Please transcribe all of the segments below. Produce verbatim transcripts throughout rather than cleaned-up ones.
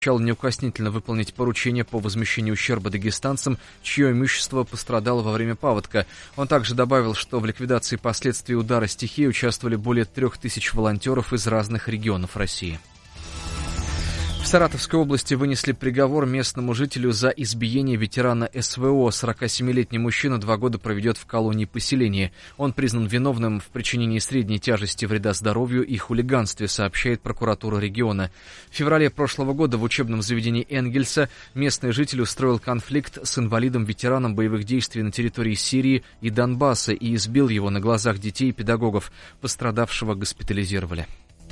обещал неукоснительно выполнить поручение по возмещению ущерба дагестанцам, чье имущество пострадало во время паводка. Он также добавил, что в ликвидации последствий удара стихии участвовали более трех тысяч волонтеров из разных регионов России. В Саратовской области вынесли приговор местному жителю за избиение ветерана СВО. сорокасемилетний мужчина два года проведет в колонии поселения. Он признан виновным в причинении средней тяжести вреда здоровью и хулиганстве, сообщает прокуратура региона. В феврале прошлого года в учебном заведении Энгельса местный житель устроил конфликт с инвалидом-ветераном боевых действий на территории Сирии и Донбасса и избил его на глазах детей и педагогов. Пострадавшего госпитализировали.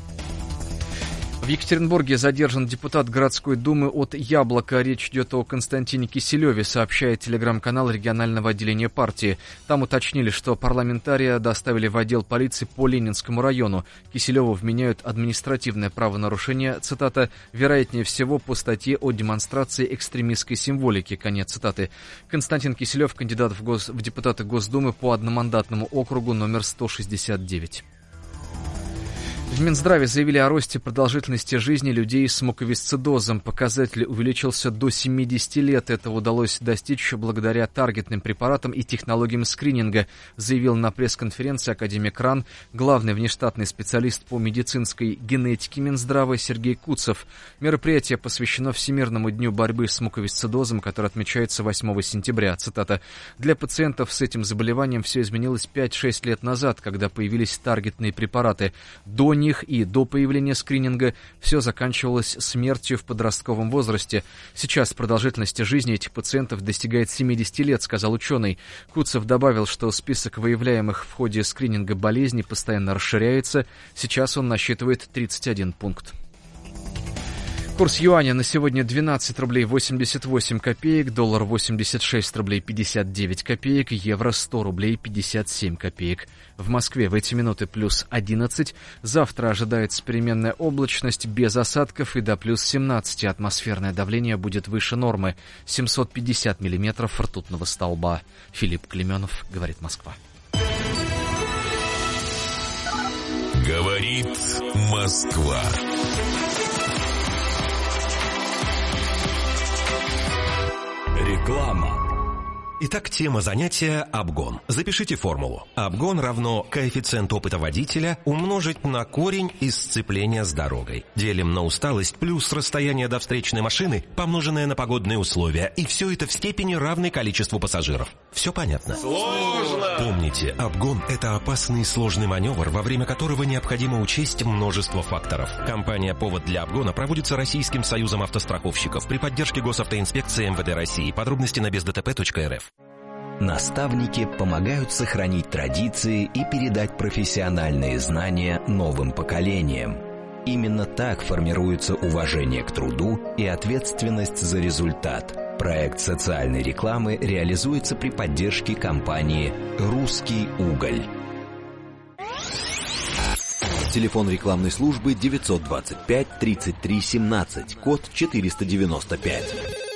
В Екатеринбурге задержан депутат городской думы от «Яблока». Речь идет о Константине Киселеве, сообщает телеграм-канал регионального отделения партии. Там уточнили, что парламентария доставили в отдел полиции по Ленинскому району. Киселеву вменяют административное правонарушение, цитата, «вероятнее всего по статье о демонстрации экстремистской символики», конец цитаты. Константин Киселев, кандидат в, гос... в депутаты Госдумы по одномандатному округу номер сто шестьдесят девять. В Минздраве заявили о росте продолжительности жизни людей с муковисцидозом. Показатель увеличился до семидесяти лет. Это удалось достичь благодаря таргетным препаратам и технологиям скрининга, заявил на пресс-конференции академик РАН главный внештатный специалист по медицинской генетике Минздрава Сергей Куцев. Мероприятие посвящено Всемирному дню борьбы с муковисцидозом, который отмечается восьмого сентября. Цитата. «Для пациентов с этим заболеванием все изменилось пять-шесть лет назад, когда появились таргетные препараты. До них и до появления скрининга все заканчивалось смертью в подростковом возрасте. Сейчас продолжительность жизни этих пациентов достигает семидесяти лет, сказал ученый. Куцев добавил, что список выявляемых в ходе скрининга болезней постоянно расширяется. Сейчас он насчитывает тридцать один пункт. Курс юаня на сегодня двенадцать рублей восемьдесят восемь копеек, доллар восемьдесят шесть рублей пятьдесят девять копеек, евро сто рублей пятьдесят семь копеек. В Москве в эти минуты плюс одиннадцать. Завтра ожидается переменная облачность без осадков и до плюс семнадцати. Атмосферное давление будет выше нормы. семьсот пятьдесят миллиметров ртутного столба. Филипп Клеменов, говорит Москва. Говорит Москва. Реклама. Итак, тема занятия – обгон. Запишите формулу. Обгон равно коэффициент опыта водителя умножить на корень из сцепления с дорогой. Делим на усталость плюс расстояние до встречной машины, помноженное на погодные условия. И все это в степени равной количеству пассажиров. Все понятно? Сложно! Помните, обгон – это опасный и сложный маневр, во время которого необходимо учесть множество факторов. Компания «Повод для обгона» проводится Российским союзом автостраховщиков при поддержке госавтоинспекции эм вэ дэ России. Подробности на без дэ тэ пэ точка эр эф. Наставники помогают сохранить традиции и передать профессиональные знания новым поколениям. Именно так формируется уважение к труду и ответственность за результат. Проект социальной рекламы реализуется при поддержке компании «Русский уголь». Телефон рекламной службы девятьсот двадцать пять тридцать три семнадцать, код четыреста девяносто пять.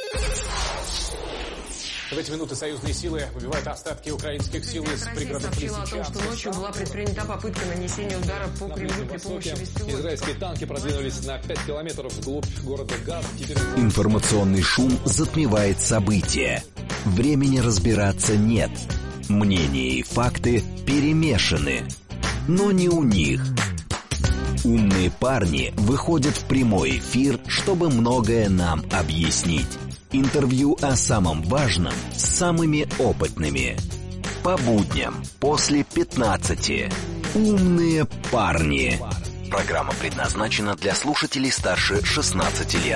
В эти минуты союзные силы выбивают остатки украинских сил из пригородов Лисичанска. О том, что ночью была предпринята попытка нанесения удара по Кремлю при помощи вестевой. Израильские танки продвинулись на пять километров вглубь города Газ. Теперь... Информационный шум затмевает события. Времени разбираться нет. Мнения и факты перемешаны. Но не у них. Умные парни выходят в прямой эфир, чтобы многое нам объяснить. Интервью о самом важном с самыми опытными. По будням после пятнадцати. Умные парни. Программа предназначена для слушателей старше шестнадцати лет.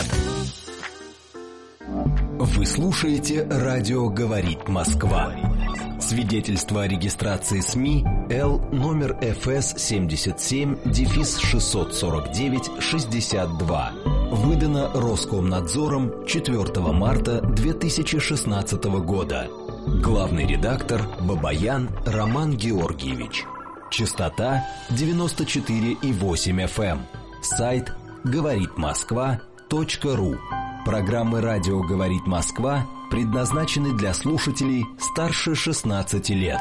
Вы слушаете «Радио говорит Москва». Свидетельство о регистрации СМИ Л номер эф эс семьдесят семь шестьсот сорок девять шестьдесят два. Выдано Роскомнадзором четвёртого марта две тысячи шестнадцатого года. Главный редактор Бабаян Роман Георгиевич. Частота девяносто четыре и восемь эф эм. Сайт говорит москва точка ру. Программы «Радио говорит Москва» предназначены для слушателей старше шестнадцати лет.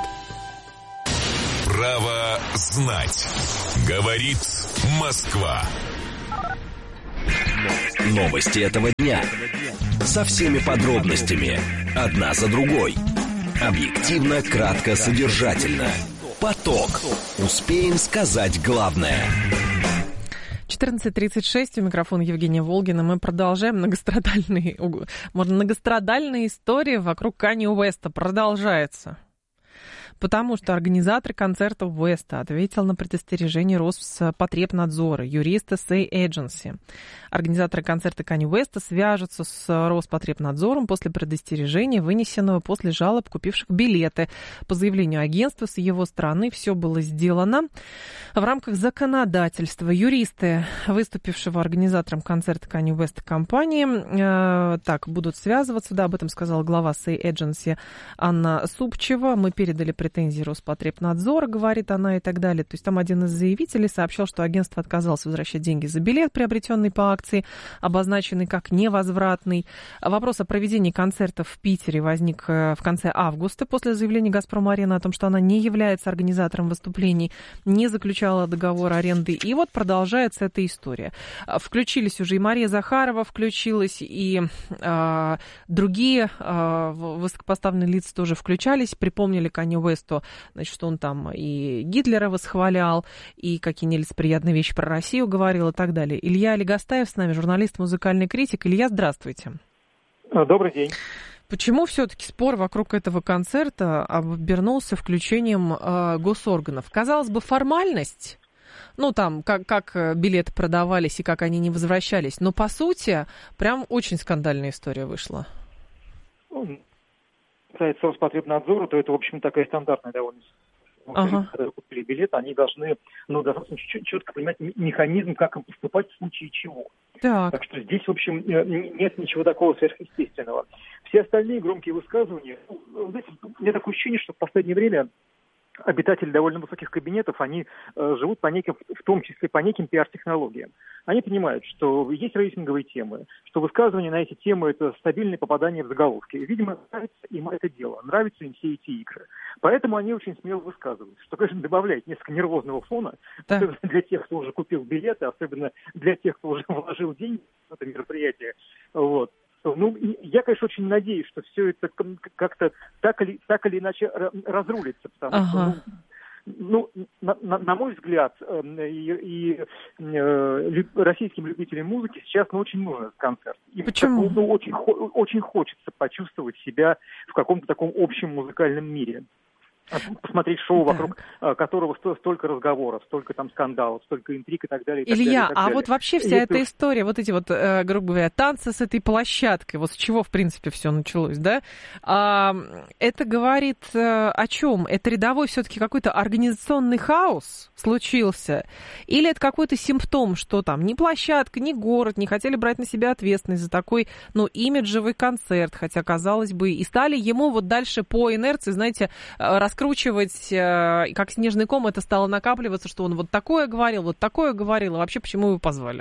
Право знать. Говорит Москва. Новости этого дня. Со всеми подробностями. Одна за другой. Объективно, кратко, содержательно. Поток. Успеем сказать главное. четырнадцать тридцать шесть, у микрофона Евгения Волгина. Мы продолжаем многострадальные, многострадальные истории вокруг Канье Уэста. Продолжается. Потому что организатор концерта Уэста ответил на предостережение Роспотребнадзора, юрист эс эй Agency. Организаторы концерта Канье Уэста свяжутся с Роспотребнадзором после предостережения, вынесенного после жалоб купивших билеты. По заявлению агентства, с его стороны все было сделано в рамках законодательства. Юристы, выступившего организатором концерта Канье Уэста компании, э, так, будут связываться. Да, об этом сказала глава эс эй Agency Анна Супчева. Мы передали претензии Роспотребнадзора, говорит она, и так далее. То есть там один из заявителей сообщил, что агентство отказалось возвращать деньги за билет, приобретенный по акции, обозначенный как невозвратный. Вопрос о проведении концерта в Питере возник в конце августа после заявления «Газпром-Арены» о том, что она не является организатором выступлений, не заключала договор аренды. И вот продолжается эта история. Включились уже и Мария Захарова, включилась, и э, другие э, высокопоставленные лица тоже включались, припомнили Канье Уэсту, значит, что он там и Гитлера восхвалял, и какие нелицеприятные вещи про Россию говорил и так далее. Илья Легостаев с нами, журналист, музыкальный критик. Илья, здравствуйте. Добрый день. Почему все-таки спор вокруг этого концерта обернулся включением э, госорганов? Казалось бы, формальность, ну, там, как, как билеты продавались и как они не возвращались, но, по сути, прям очень скандальная история вышла. Касается Роспотребнадзора, то это, в общем, такая стандартная довольно. Ага. Когда купили билет, они должны, ну, достаточно четко понимать механизм, как им поступать в случае чего. Так. Так что здесь, в общем, нет ничего такого сверхъестественного. Все остальные громкие высказывания, ну, знаете, у меня такое ощущение, что в последнее время обитатели довольно высоких кабинетов, они э, живут по неким, в том числе по неким пиар-технологиям. Они понимают, что есть рейтинговые темы, что высказывания на эти темы – это стабильное попадание в заголовки. Видимо, нравится им это дело, нравятся им все эти игры. Поэтому они очень смело высказываются, что, конечно, добавляет несколько нервозного фона, да. Особенно для тех, кто уже купил билеты, особенно для тех, кто уже вложил деньги в это мероприятие. Вот. Ну, я, конечно, очень надеюсь, что все это как-то так или, так или иначе разрулится, потому ага. что, ну, ну на, на, на мой взгляд, и, и э, российским любителям музыки сейчас ну, очень нужен этот концерт. Им Почему? Ну, очень, очень хочется почувствовать себя в каком-то таком общем музыкальном мире. Посмотреть шоу, так. вокруг которого столько разговоров, столько там скандалов, столько интриг и так далее. И Илья, так далее, и так а далее. вот вообще вся и эта это... история, вот эти вот, э, грубо говоря, танцы с этой площадкой, вот с чего, в принципе, все началось, да? А, это говорит э, о чем? Это рядовой все-таки какой-то организационный хаос случился? Или это какой-то симптом, что там ни площадка, ни город не хотели брать на себя ответственность за такой, ну, имиджевый концерт, хотя, казалось бы, и стали ему вот дальше по инерции, знаете, рассказывать, раскручивать, как снежный ком это стало накапливаться, что он вот такое говорил, вот такое говорил, а вообще почему его позвали?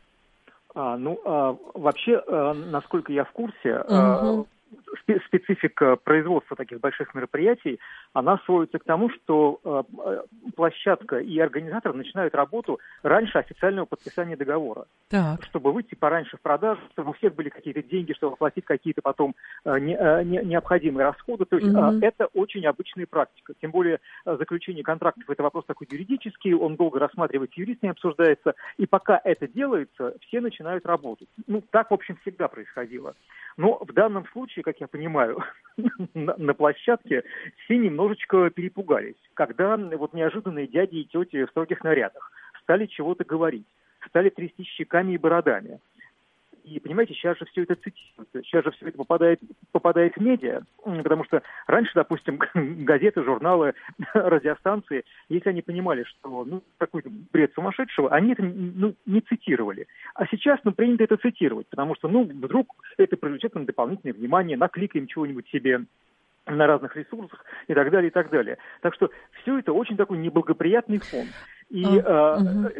А, ну, а, вообще, а, насколько я в курсе, угу. а, специфика производства таких больших мероприятий, она сводится к тому, что э, площадка и организатор начинают работу раньше официального подписания договора. Так. Чтобы выйти пораньше в продажу, чтобы у всех были какие-то деньги, чтобы оплатить какие-то потом э, не, э, не, необходимые расходы. То есть mm-hmm. э, это очень обычная практика. Тем более э, заключение контрактов – это вопрос такой юридический, он долго рассматривается юристами, обсуждается. И пока это делается, все начинают работать. Ну, так, в общем, всегда происходило. Но в данном случае, как я понимаю, на, на площадке все немножечко перепугались, когда вот неожиданные дяди и тети в строгих нарядах стали чего-то говорить, стали трясти щеками и бородами. И, понимаете, сейчас же все это цитируется, сейчас же все это попадает, попадает в медиа, потому что раньше, допустим, газеты, журналы, радиостанции, если они понимали, что ну, какой-то бред сумасшедшего, они это ну, не цитировали. А сейчас ну, принято это цитировать, потому что ну, вдруг это привлечет на дополнительное внимание, накликаем чего-нибудь себе на разных ресурсах и так далее, и так далее. Так что все это очень такой неблагоприятный фон. И а, э, угу. люди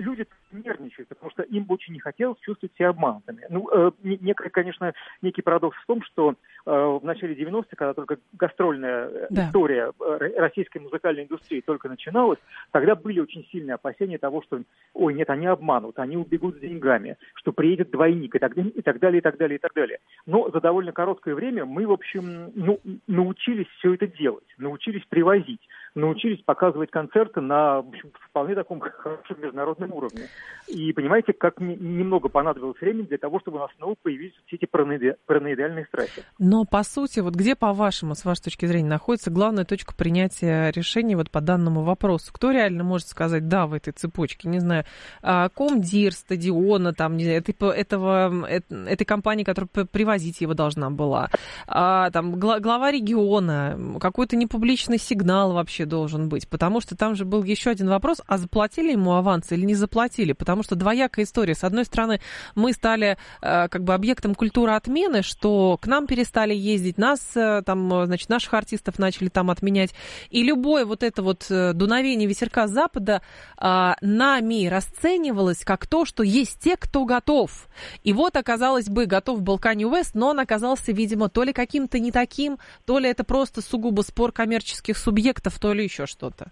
нервничают, потому что им бы очень не хотелось чувствовать себя обманутыми. Ну, э, некое, конечно, некий парадокс в том, что э, в начале девяностых, когда только гастрольная да. история российской музыкальной индустрии только начиналась, тогда были очень сильные опасения того, что, ой, нет, они обманут, они убегут с деньгами, что приедет двойник и так, и так далее, и так далее, и так далее. Но за довольно короткое время мы, в общем, ну, научились все это делать, научились привозить, научились показывать концерты на, в общем, вполне таком хорошем международном уровне. И понимаете, как немного понадобилось времени для того, чтобы у нас снова появились все эти параноидальные страхи. Но, по сути, вот где, по-вашему, с вашей точки зрения, находится главная точка принятия решений вот по данному вопросу? Кто реально может сказать «да» в этой цепочке? Не знаю, комдир, стадиона, там, не знаю, этого, этого, этой компании, которая привозить его должна была, там, глава региона, какой-то непубличный сигнал вообще должен быть, потому что там же был еще один вопрос, а заплатили ему аванс или не заплатили? Потому что двоякая история. С одной стороны, мы стали э, как бы объектом культуры отмены, что к нам перестали ездить, нас, э, там, значит, наших артистов начали там отменять. И любое вот это вот дуновение ветерка с Запада э, нами расценивалось как то, что есть те, кто готов. И вот, оказалось бы, готов был Канье Уэст, но он оказался, видимо, то ли каким-то не таким, то ли это просто сугубо спор коммерческих субъектов, то ли еще что-то.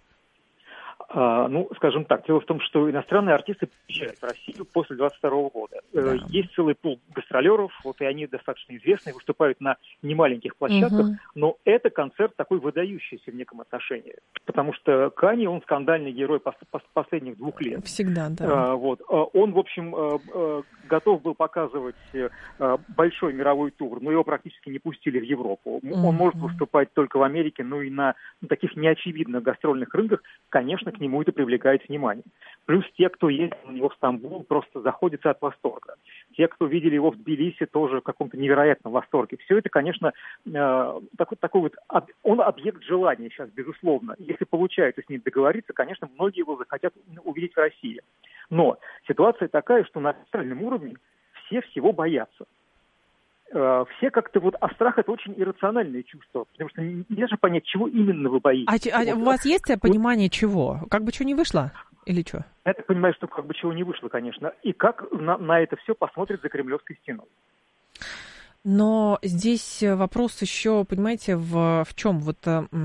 А, ну, скажем так, дело в том, что иностранные артисты приезжают в Россию после двадцать второго года. Да. Есть целый пул гастролеров, вот и они достаточно известны, выступают на немаленьких площадках, угу. но это концерт такой выдающийся в неком отношении, потому что Канье, он скандальный герой пос- пос- последних двух лет. Всегда, да. А, вот. Он, в общем, готов был показывать большой мировой тур, но его практически не пустили в Европу. Угу. Он может выступать только в Америке, ну и на таких неочевидных гастрольных рынках, конечно, к нему это привлекает внимание. Плюс те, кто ездил на него в Стамбул, просто заходятся от восторга. Те, кто видели его в Тбилиси, тоже в каком-то невероятном восторге. Все это, конечно, э, такой, такой вот, он объект желания сейчас, безусловно. Если получается с ним договориться, конечно, многие его захотят увидеть в России. Но ситуация такая, что на официальном уровне все всего боятся. Все как-то вот, а страх — это очень иррациональное чувство, потому что нельзя же понять, чего именно вы боитесь. А, а у вас есть понимание чего? Как бы что не вышло? Или что? Я так понимаю, что как бы чего не вышло, конечно. И как на, на это все посмотрят за Кремлевской стеной. Но здесь вопрос еще, понимаете, в, в чем? Вот...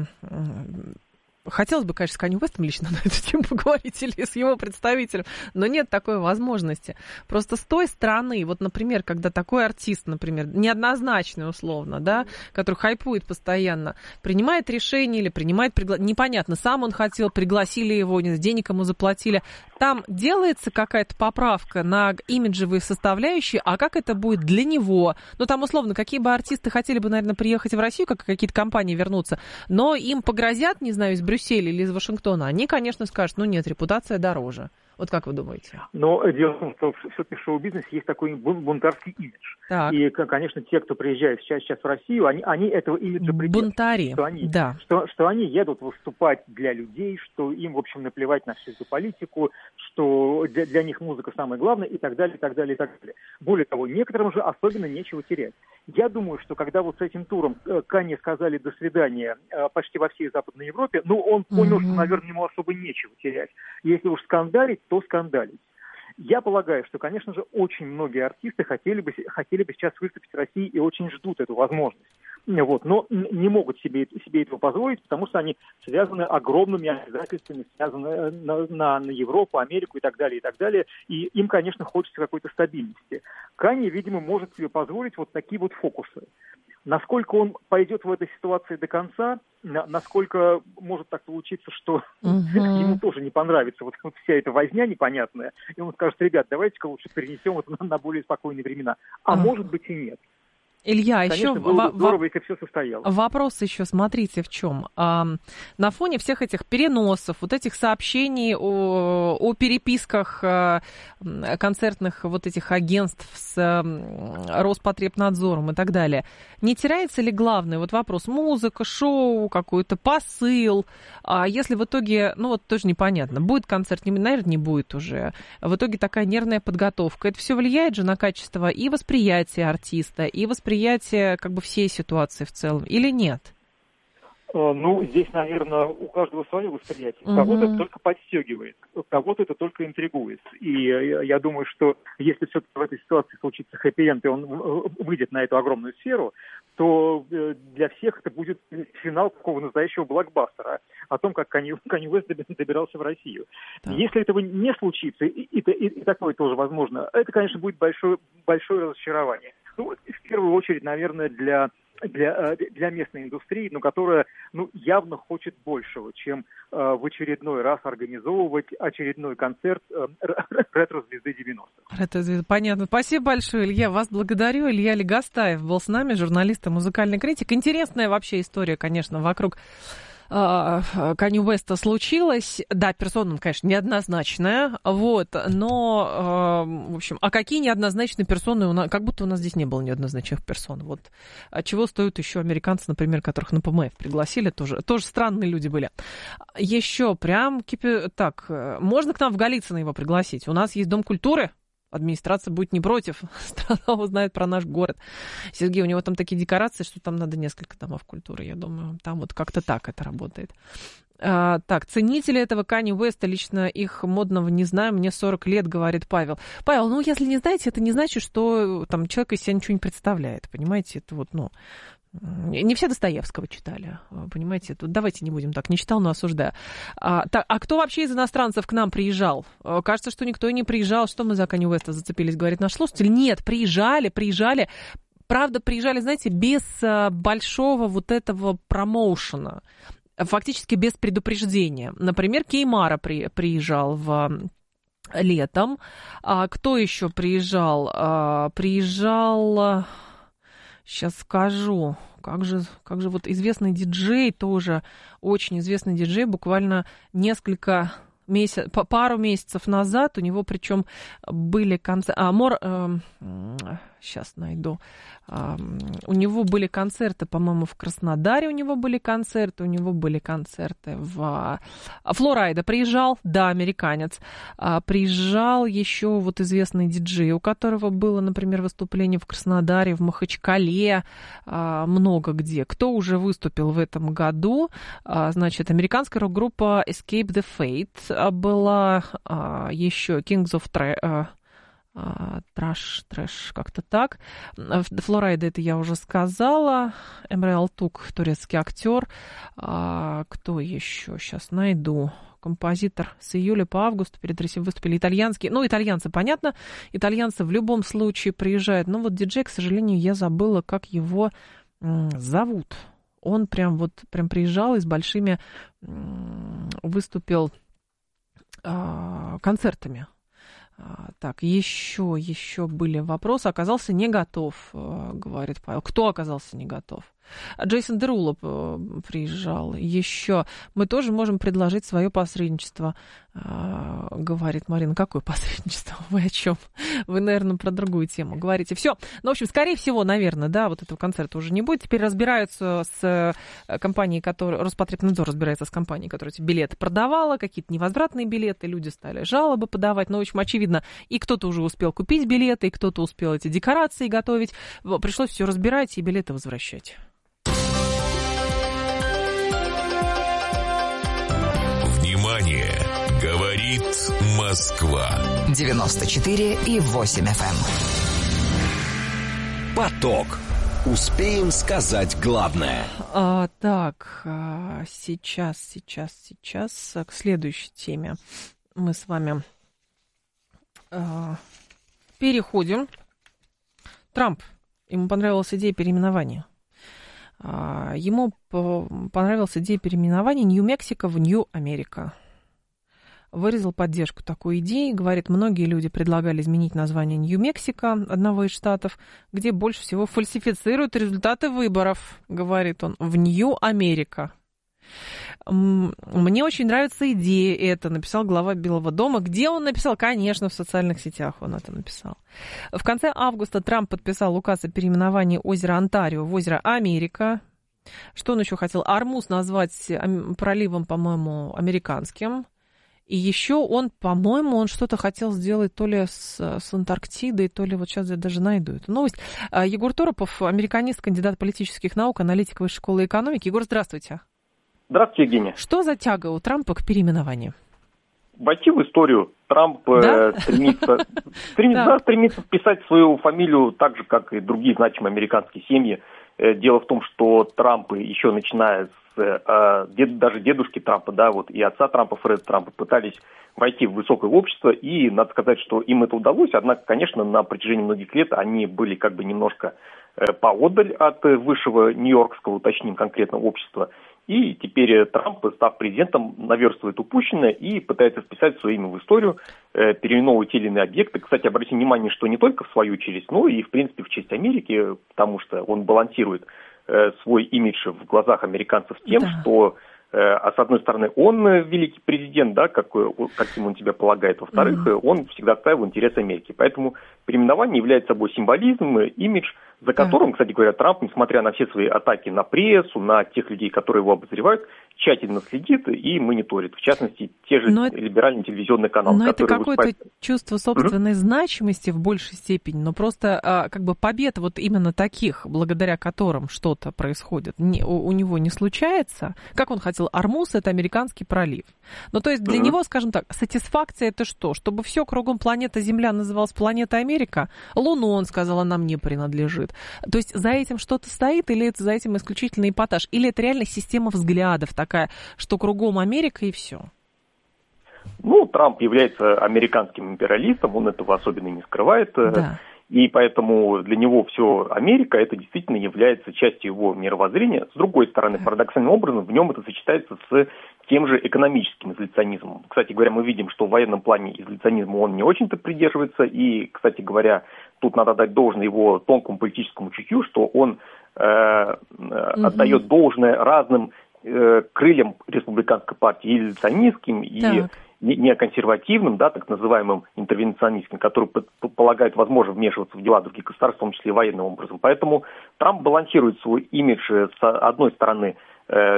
Хотелось бы, конечно, с Канье Уэстом лично на эту тему поговорить или с его представителем, но нет такой возможности. Просто с той стороны, вот, например, когда такой артист, например, неоднозначный условно, да, который хайпует постоянно, принимает решение или принимает приглашение, непонятно, сам он хотел, пригласили его, денег ему заплатили, там делается какая-то поправка на имиджевые составляющие, а как это будет для него? Ну, там, условно, какие бы артисты хотели бы, наверное, приехать в Россию, как какие-то компании вернуться, но им погрозят, не знаю, из Брюсселя или из Вашингтона, они, конечно, скажут, ну нет, репутация дороже. Вот как вы думаете? Но дело в том, что все-таки в шоу-бизнесе есть такой бунтарский имидж. Так. И, конечно, те, кто приезжает сейчас, сейчас в Россию, они, они этого имиджа придерживаются. Бунтари, что они, да. Что, что они едут выступать для людей, что им, в общем, наплевать на всю эту политику, что для, для них музыка самое главное и так далее, и так далее, и так далее. Более того, некоторым же особенно нечего терять. Я думаю, что когда вот с этим туром Канье сказали «до свидания» почти во всей Западной Европе, ну, он понял, mm-hmm. что, наверное, ему особо нечего терять. Если уж скандалить, то скандалить. Я полагаю, что, конечно же, очень многие артисты хотели бы, хотели бы сейчас выступить в России и очень ждут эту возможность. Вот, но не могут себе, себе этого позволить, потому что они связаны огромными обязательствами, связаны на, на, на Европу, Америку и так далее, и так далее. И им, конечно, хочется какой-то стабильности. Канье, видимо, может себе позволить вот такие вот фокусы. Насколько он пойдет в этой ситуации до конца, на, насколько может так получиться, что uh-huh. ему тоже не понравится вот, вот вся эта возня непонятная, и он скажет: ребят, давайте-ка лучше перенесем это на, на более спокойные времена. А uh-huh. может быть и нет. Илья, Конечно, еще было бы здорово, если все состоялось. Вопрос еще, смотрите, в чем. А, на фоне всех этих переносов, вот этих сообщений о, о переписках а, концертных вот этих агентств с а, Роспотребнадзором и так далее, не теряется ли главный вот вопрос: музыка, шоу, какой-то посыл? А если в итоге, ну вот тоже непонятно, будет концерт, наверное, не будет уже. В итоге такая нервная подготовка. Это все влияет же на качество и восприятия артиста, и восприятие как бы всей ситуации в целом, или нет? Ну, здесь, наверное, у каждого свое восприятие. Uh-huh. Кого-то это только подстегивает, кого-то это только интригует. И я думаю, что если все-таки в этой ситуации случится хэппи-энд, и он выйдет на эту огромную сферу, то для всех это будет финал такого настоящего блокбастера о том, как Канье Уэст добирался в Россию. Да. Если этого не случится, и, и, и, и такое тоже возможно, это, конечно, будет большое, большое разочарование. Ну, в первую очередь, наверное, для... Для, для местной индустрии, но которая ну, явно хочет большего, чем э, в очередной раз организовывать очередной концерт э, ретро-звезды девяностых. Ретро-звезды, понятно. Спасибо большое, Илья. Вас благодарю. Илья Легостаев был с нами, журналист и музыкальный критик. Интересная вообще история, конечно, вокруг Канье Уэста случилось. Да, персона, конечно, неоднозначная, вот, но, в общем, а какие неоднозначные персоны у нас, как будто у нас здесь не было неоднозначных персон, вот. От чего стоят еще американцы, например, которых на ПМФ пригласили, тоже, тоже странные люди были. Еще прям, кипи... так, можно к нам в Голицыно его пригласить? У нас есть Дом культуры. Администрация будет не против, страна узнает про наш город. Сергей, у него там такие декорации, что там надо несколько домов культуры, я думаю, там вот как-то так это работает. А, так, ценители этого Канье Уэста, лично их модного не знаю, мне сорок лет, говорит Павел. Павел, ну если не знаете, это не значит, что там человек из себя ничего не представляет, понимаете, это вот, ну... Не все Достоевского читали, понимаете? Тут давайте не будем так, не читал, но осуждаю. А, так, а кто вообще из иностранцев к нам приезжал? Кажется, что никто и не приезжал. Что мы за Канье Уэста зацепились, говорит наш слушатель? Нет, приезжали, приезжали. Правда, приезжали, знаете, без большого вот этого промоушена. Фактически без предупреждения. Например, Кеймара при, приезжал в... летом. А, кто еще приезжал? А, приезжал... Сейчас скажу, как же, как же вот известный диджей тоже, очень известный диджей, буквально несколько месяцев, пару месяцев назад у него причем были концерты, а, мор, э, сейчас найду, э, у него были концерты, по-моему, в Краснодаре у него были концерты, у него были концерты в Флорайда приезжал, да, американец, а, приезжал еще вот известный диджей, у которого было, например, выступление в Краснодаре, в Махачкале, а, много где. Кто уже выступил в этом году? А, значит, американская рок-группа Escape the Fate была, а, еще Kings of Tra- Траш, трэш, как-то так. Флорайда, это я уже сказала. Эмре Алтук, турецкий актер. А, кто еще? Сейчас найду. Композитор с июля по август перед Россией выступили итальянские. Ну, итальянцы, понятно. Итальянцы в любом случае приезжают. Но вот диджей, к сожалению, я забыла, как его м, зовут. Он прям вот прям приезжал и с большими м, выступил а, концертами. Так, еще, еще были вопросы. Оказался не готов, говорит Павел. Кто оказался не готов? Джейсон Деруло приезжал. Еще мы тоже можем предложить свое посредничество, говорит Марина. Какое посредничество? Вы о чем? Вы, наверное, про другую тему говорите. Все. Ну, в общем, скорее всего, наверное, да, вот этого концерта уже не будет. Теперь разбираются с компанией, которая... Роспотребнадзор разбирается с компанией, которая эти билеты продавала, какие-то невозвратные билеты. Люди стали жалобы подавать. Ну, в общем, очевидно, и кто-то уже успел купить билеты, и кто-то успел эти декорации готовить. Пришлось все разбирать и билеты возвращать. Внимание! Говорит Москва. девяносто четыре и восемь эф эм. Поток. Успеем сказать главное. А, так, а, сейчас, сейчас, сейчас к следующей теме мы с вами а, переходим. Трамп, ему понравилась идея переименования. А, ему понравилась идея переименования Нью-Мексико в Нью-Америка. Выразил поддержку такой идеи. Говорит, многие люди предлагали изменить название Нью-Мексико, одного из штатов, где больше всего фальсифицируют результаты выборов, говорит он, в Нью-Америка. Мне очень нравится идея эта, написал глава Белого дома. Где он написал? Конечно, в социальных сетях он это написал. В конце августа Трамп подписал указ о переименовании озера Онтарио в озеро Америка. Что он еще хотел? Армуз назвать проливом, по-моему, американским. И еще он, по-моему, он что-то хотел сделать то ли с, с Антарктидой, то ли вот сейчас я даже найду эту новость. Егор Торопов, американист, кандидат политических наук, аналитик Высшей школы экономики. Егор, здравствуйте. Здравствуйте, Евгения. Что за тяга у Трампа к переименованию? Войти в историю. Трамп да? э, стремится, стремится, да, стремится вписать свою фамилию так же, как и другие значимые американские семьи. Э, дело в том, что Трампы, еще начиная с э, дед, даже дедушки Трампа, да, вот и отца Трампа, Фреда Трампа, пытались войти в высокое общество, и надо сказать, что им это удалось, однако, конечно, на протяжении многих лет они были как бы немножко э, поодаль от высшего нью-йоркского, уточним конкретно, общества. И теперь Трамп, став президентом, наверстывает упущенное и пытается вписать свое имя в историю, э, переименовывать те или иные объекты. Кстати, обратите внимание, что не только в свою честь, но и, в принципе, в честь Америки, потому что он балансирует э, свой имидж в глазах американцев тем, да. что, э, а с одной стороны, он великий президент, да, как, каким он себя полагает, во-вторых, mm-hmm. он всегда отстаивал интересы Америки. Поэтому переименование является собой символизм, имидж, за которым, кстати говоря, Трамп, несмотря на все свои атаки на прессу, на тех людей, которые его обозревают, тщательно следит и мониторит. В частности, те же но либеральные это, телевизионные каналы. Но это какое-то выступают... чувство собственной mm-hmm. значимости в большей степени, но просто а, как бы побед вот именно таких, благодаря которым что-то происходит, не, у, у него не случается. Как он хотел, Ормуз — это американский пролив. Ну, то есть для mm-hmm. него, скажем так, сатисфакция — это что? Чтобы все кругом планета Земля называлась планета Америка? Луну, он сказал, она мне принадлежит. То есть за этим что-то стоит, или это за этим исключительно эпатаж? Или это реально система взглядов такая, что кругом Америка и все? Ну, Трамп является американским империалистом, он этого особенно не скрывает. Да. И поэтому для него все Америка, это действительно является частью его мировоззрения. С другой стороны, парадоксальным образом, в нем это сочетается с тем же экономическим изоляционизмом. Кстати говоря, мы видим, что в военном плане изоляционизма он не очень-то придерживается. И, кстати говоря, тут надо дать должное его тонкому политическому чутью, что он э, mm-hmm. отдает должное разным э, крыльям республиканской партии, и изоляционистским, и неоконсервативным, да, так называемым интервенционистским, который полагает возможно вмешиваться в дела других государств, в том числе и военным образом. Поэтому Трамп балансирует свой имидж с одной стороны э,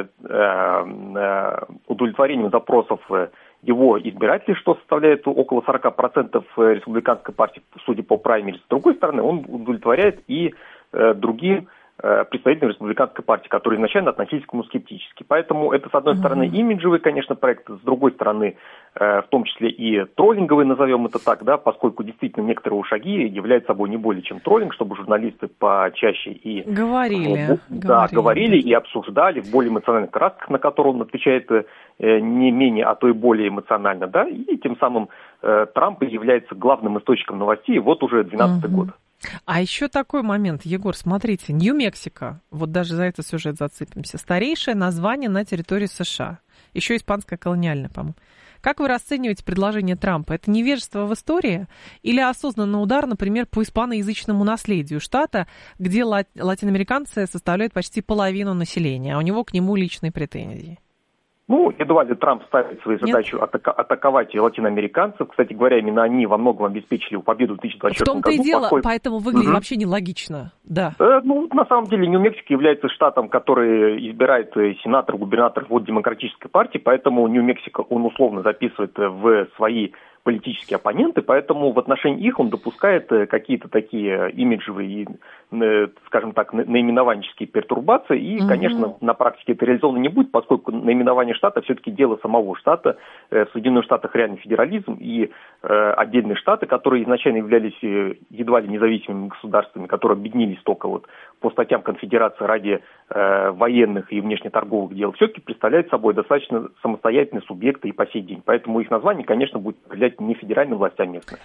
э, удовлетворением запросов его избирателей, что составляет около сорок процентов республиканской партии, судя по праймерис. С другой стороны, он удовлетворяет и э, другим представителям республиканской партии, которые изначально относились к нему скептически. Поэтому это, с одной mm-hmm. стороны, имиджевый, конечно, проект, с другой стороны, э, в том числе и троллинговый, назовем это так, да, поскольку действительно некоторые шаги являются собой не более чем троллинг, чтобы журналисты почаще и... Говорили. Э, да, говорили, говорили и обсуждали в более эмоциональных красках, на которые он отвечает э, не менее, а то и более эмоционально, да, и тем самым э, Трамп является главным источником новостей вот уже двенадцатый mm-hmm. год. А еще такой момент, Егор, смотрите, Нью-Мексико, вот даже за этот сюжет зацепимся, старейшее название на территории США, еще испанское колониальное, по-моему. Как вы расцениваете предложение Трампа? Это невежество в истории или осознанный удар, например, по испаноязычному наследию штата, где лати- латиноамериканцы составляют почти половину населения, а у него к нему личные претензии? Ну, едва ли Трамп ставит свою задачу атака- атаковать латиноамериканцев. Кстати говоря, именно они во многом обеспечили победу в две тысячи двадцать четвёртом году. В том-то и дело, поскольку... поэтому выглядит угу. вообще нелогично. Да. Э, ну, на самом деле, Нью-Мексико является штатом, который избирает сенатор, губернатор от демократической партии, поэтому Нью-Мексико он условно записывает в свои политические оппоненты, поэтому в отношении их он допускает какие-то такие имиджевые, скажем так, наименованческие пертурбации, и, угу. конечно, на практике это реализовано не будет, поскольку наименование штата все-таки дело самого штата. В Соединенных Штатах реальный федерализм, и отдельные штаты, которые изначально являлись едва ли независимыми государствами, которые объединились только вот по статьям конфедерации ради э, военных и внешнеторговых дел, все-таки представляют собой достаточно самостоятельные субъекты и по сей день. Поэтому их название, конечно, будет определять не федеральным властям, а местным.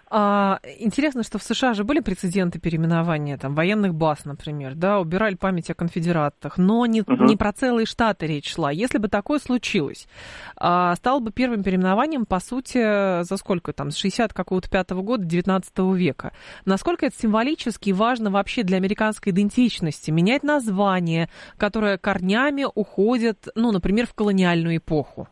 А, интересно, что в США же были прецеденты переименования там, военных баз, например, да, убирали память о конфедератах, но не, угу. не про целые штаты речь шла. Если бы такое случилось, а, стало бы первым переименованием, по сути, за сколько там, с шестьдесят какого-то пятого года, девятнадцатого века. Насколько это символически важно вообще для американской идентичности, менять название, которое корнями уходит, ну, например, в колониальную эпоху?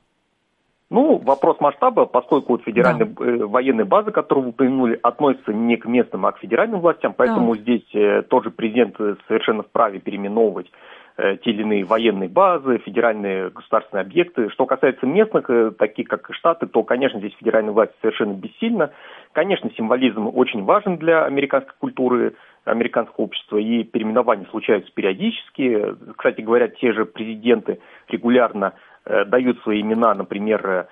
Ну, вопрос масштаба, поскольку вот федеральные да. э, военные базы, которые вы упомянули, относятся не к местным, а к федеральным властям, поэтому да. здесь э, тот же президент совершенно вправе переименовывать э, те или иные военные базы, федеральные государственные объекты. Что касается местных, э, таких как Штаты, то, конечно, здесь федеральная власть совершенно бессильна. Конечно, символизм очень важен для американской культуры, американского общества, и переименования случаются периодически. Кстати говоря, те же президенты регулярно э, дают свои имена, например,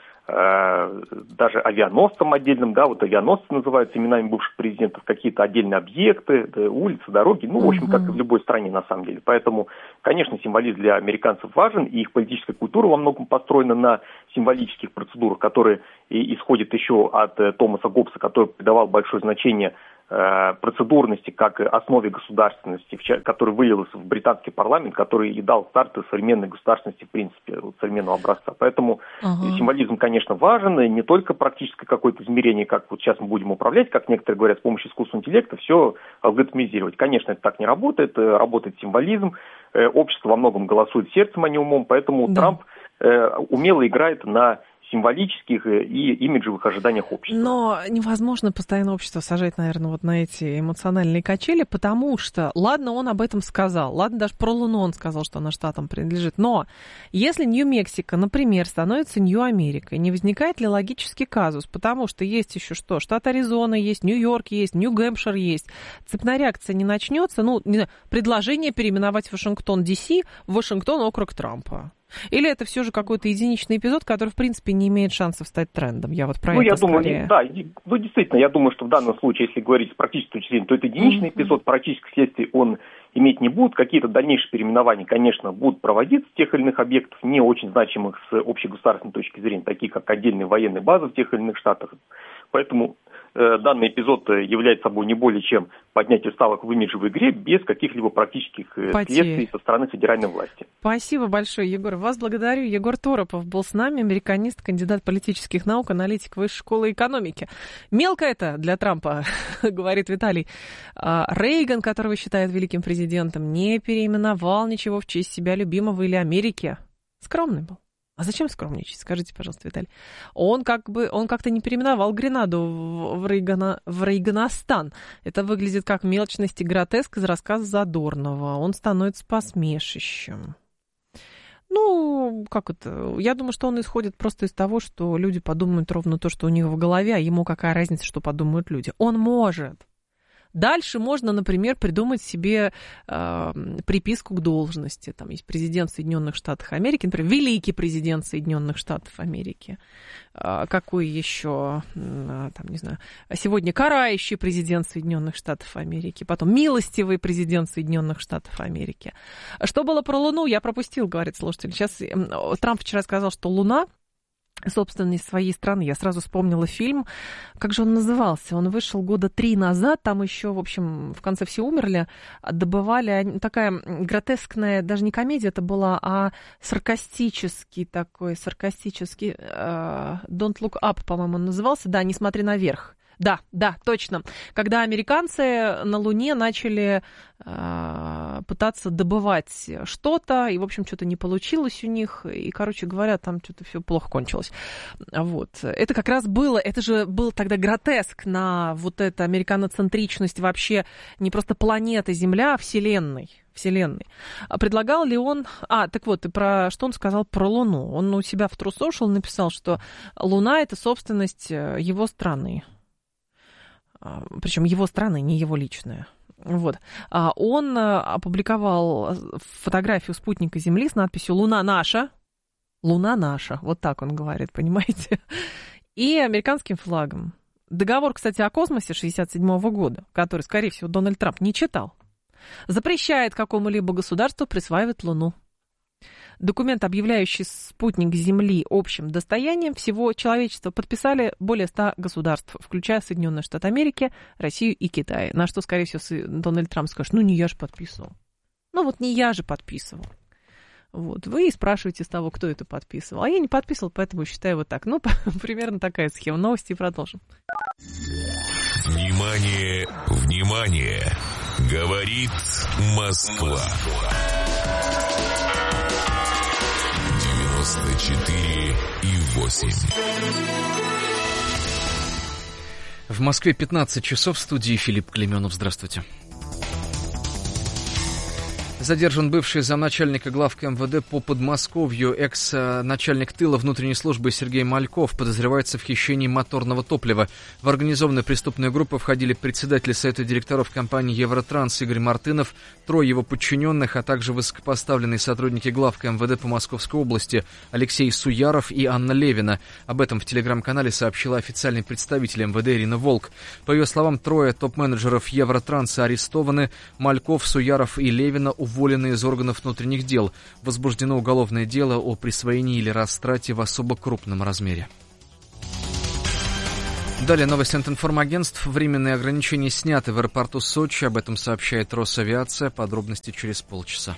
э, даже авианосцам отдельным, да, вот авианосцы называются именами бывших президентов, какие-то отдельные объекты, да, улицы, дороги, ну, в общем, как и в любой стране на самом деле. Поэтому, конечно, символизм для американцев важен, и их политическая культура во многом построена на символических процедурах, которые и исходят еще от э, Томаса Гоббса, который придавал большое значение процедурности как основе государственности, который вылился в британский парламент, который и дал старт современной государственности, в принципе, современного образца. Поэтому ага. символизм, конечно, важен, и не только практическое какое-то измерение, как вот сейчас мы будем управлять, как некоторые говорят, с помощью искусственного интеллекта, все алгоритмизировать. Конечно, это так не работает, работает символизм, общество во многом голосует сердцем, а не умом, поэтому да. Трамп умело играет на символических и имиджевых ожиданиях общества. Но невозможно постоянно общество сажать, наверное, вот на эти эмоциональные качели, потому что, ладно, он об этом сказал, ладно, даже про Луну он сказал, что она штатам принадлежит, но если Нью-Мексико, например, становится Нью-Америкой, не возникает ли логический казус? Потому что есть еще что? Штат Аризона есть, Нью-Йорк есть, Нью-Гэмпшир есть. Цепная реакция не начнется, ну, не знаю, предложение переименовать Вашингтон Ди Си в Вашингтон округ Трампа. Или это все же какой-то единичный эпизод, который, в принципе, не имеет шансов стать трендом? Я вот про ну, это я думаю, скорее... да, ну, действительно, я думаю, что в данном случае, если говорить с практической точки зрения, то это единичный mm-hmm. эпизод, практических следствий он иметь не будет. Какие-то дальнейшие переименования, конечно, будут проводиться тех или иных объектов, не очень значимых с общегосударственной точки зрения, такие как отдельные военные базы в тех или иных штатах. Поэтому э, данный эпизод является собой не более чем поднятие ставок в имиджевой игре без каких-либо практических э, следствий со стороны федеральной власти. Спасибо большое, Егор. Вас благодарю. Егор Торопов был с нами, американист, кандидат политических наук, аналитик Высшей школы экономики. Мелко это для Трампа, говорит Виталий. Рейган, которого считают великим президентом, не переименовал ничего в честь себя любимого или Америки. Скромный был. А зачем скромничать? Скажите, пожалуйста, Виталий. Он как бы, он как-то не переименовал Гренаду в, Рейгана, в Рейганастан. Это выглядит как мелочность и гротеск из рассказа Задорнова. Он становится посмешищем. Ну, как это? Я думаю, что он исходит просто из того, что люди подумают ровно то, что у них в голове, а ему какая разница, что подумают люди. Он может. Дальше можно, например, придумать себе э, приписку к должности. Там есть президент Соединенных Штатов Америки, например, великий президент Соединенных Штатов Америки. Э, какой еще, э, там, не знаю, сегодня карающий президент Соединенных Штатов Америки, потом милостивый президент Соединенных Штатов Америки. Что было про Луну, я пропустил, говорит слушатель. Сейчас э, Трамп вчера сказал, что Луна собственность своей страны. Я сразу вспомнила фильм, как же он назывался? Он вышел года три назад, там еще, в общем, в конце все умерли, добывали, такая гротескная, даже не комедия это была, а саркастический такой, саркастический, uh, Don't Look Up, по-моему, он назывался, да, «Не смотри наверх». Да, да, точно. Когда американцы на Луне начали э, пытаться добывать что-то, и, в общем, что-то не получилось у них, и, короче говоря, там что-то все плохо кончилось. Вот. Это как раз было, это же был тогда гротеск на вот эту американоцентричность вообще не просто планеты Земля, а Вселенной. Вселенной. Предлагал ли он... А, так вот, и про что он сказал про Луну. Он у себя в True Social написал, что Луна — это собственность его страны. Причем его страны, не его личная. Вот. Он опубликовал фотографию спутника Земли с надписью «Луна наша». «Луна наша». Вот так он говорит, понимаете? И американским флагом. Договор, кстати, о космосе шестьдесят седьмого года, который, скорее всего, Дональд Трамп не читал, запрещает какому-либо государству присваивать Луну. Документ, объявляющий спутник Земли общим достоянием всего человечества, подписали более ста государств, включая Соединенные Штаты Америки, Россию и Китай. На что, скорее всего, Дональд Трамп скажет: ну, не я же подписывал. Ну, вот не я же подписывал. Вот. Вы и спрашиваете с того, кто это подписывал. А я не подписывал, поэтому считаю вот так. Ну, примерно такая схема. Новости и продолжим. Внимание, внимание! Говорит Москва. девяносто четыре и восемь. В Москве пятнадцать часов, в студии Филипп Клеменов. Здравствуйте. Задержан бывший замначальника главка эм вэ дэ по Подмосковью. Экс-начальник тыла внутренней службы Сергей Мальков подозревается в хищении моторного топлива. В организованную преступную группу входили председатель совета директоров компании «Евротранс» Игорь Мартынов, трое его подчиненных, а также высокопоставленные сотрудники главка эм вэ дэ по Московской области Алексей Суяров и Анна Левина. Об этом в телеграм-канале сообщила официальный представитель эм вэ дэ Ирина Волк. По ее словам, трое топ-менеджеров «Евротранса» арестованы. Мальков, Суяров и Левина уволены из органов внутренних дел. Возбуждено уголовное дело о присвоении или растрате в особо крупном размере. Далее новости от информагентств. Временные ограничения сняты в аэропорту Сочи. Об этом сообщает Росавиация. Подробности через полчаса.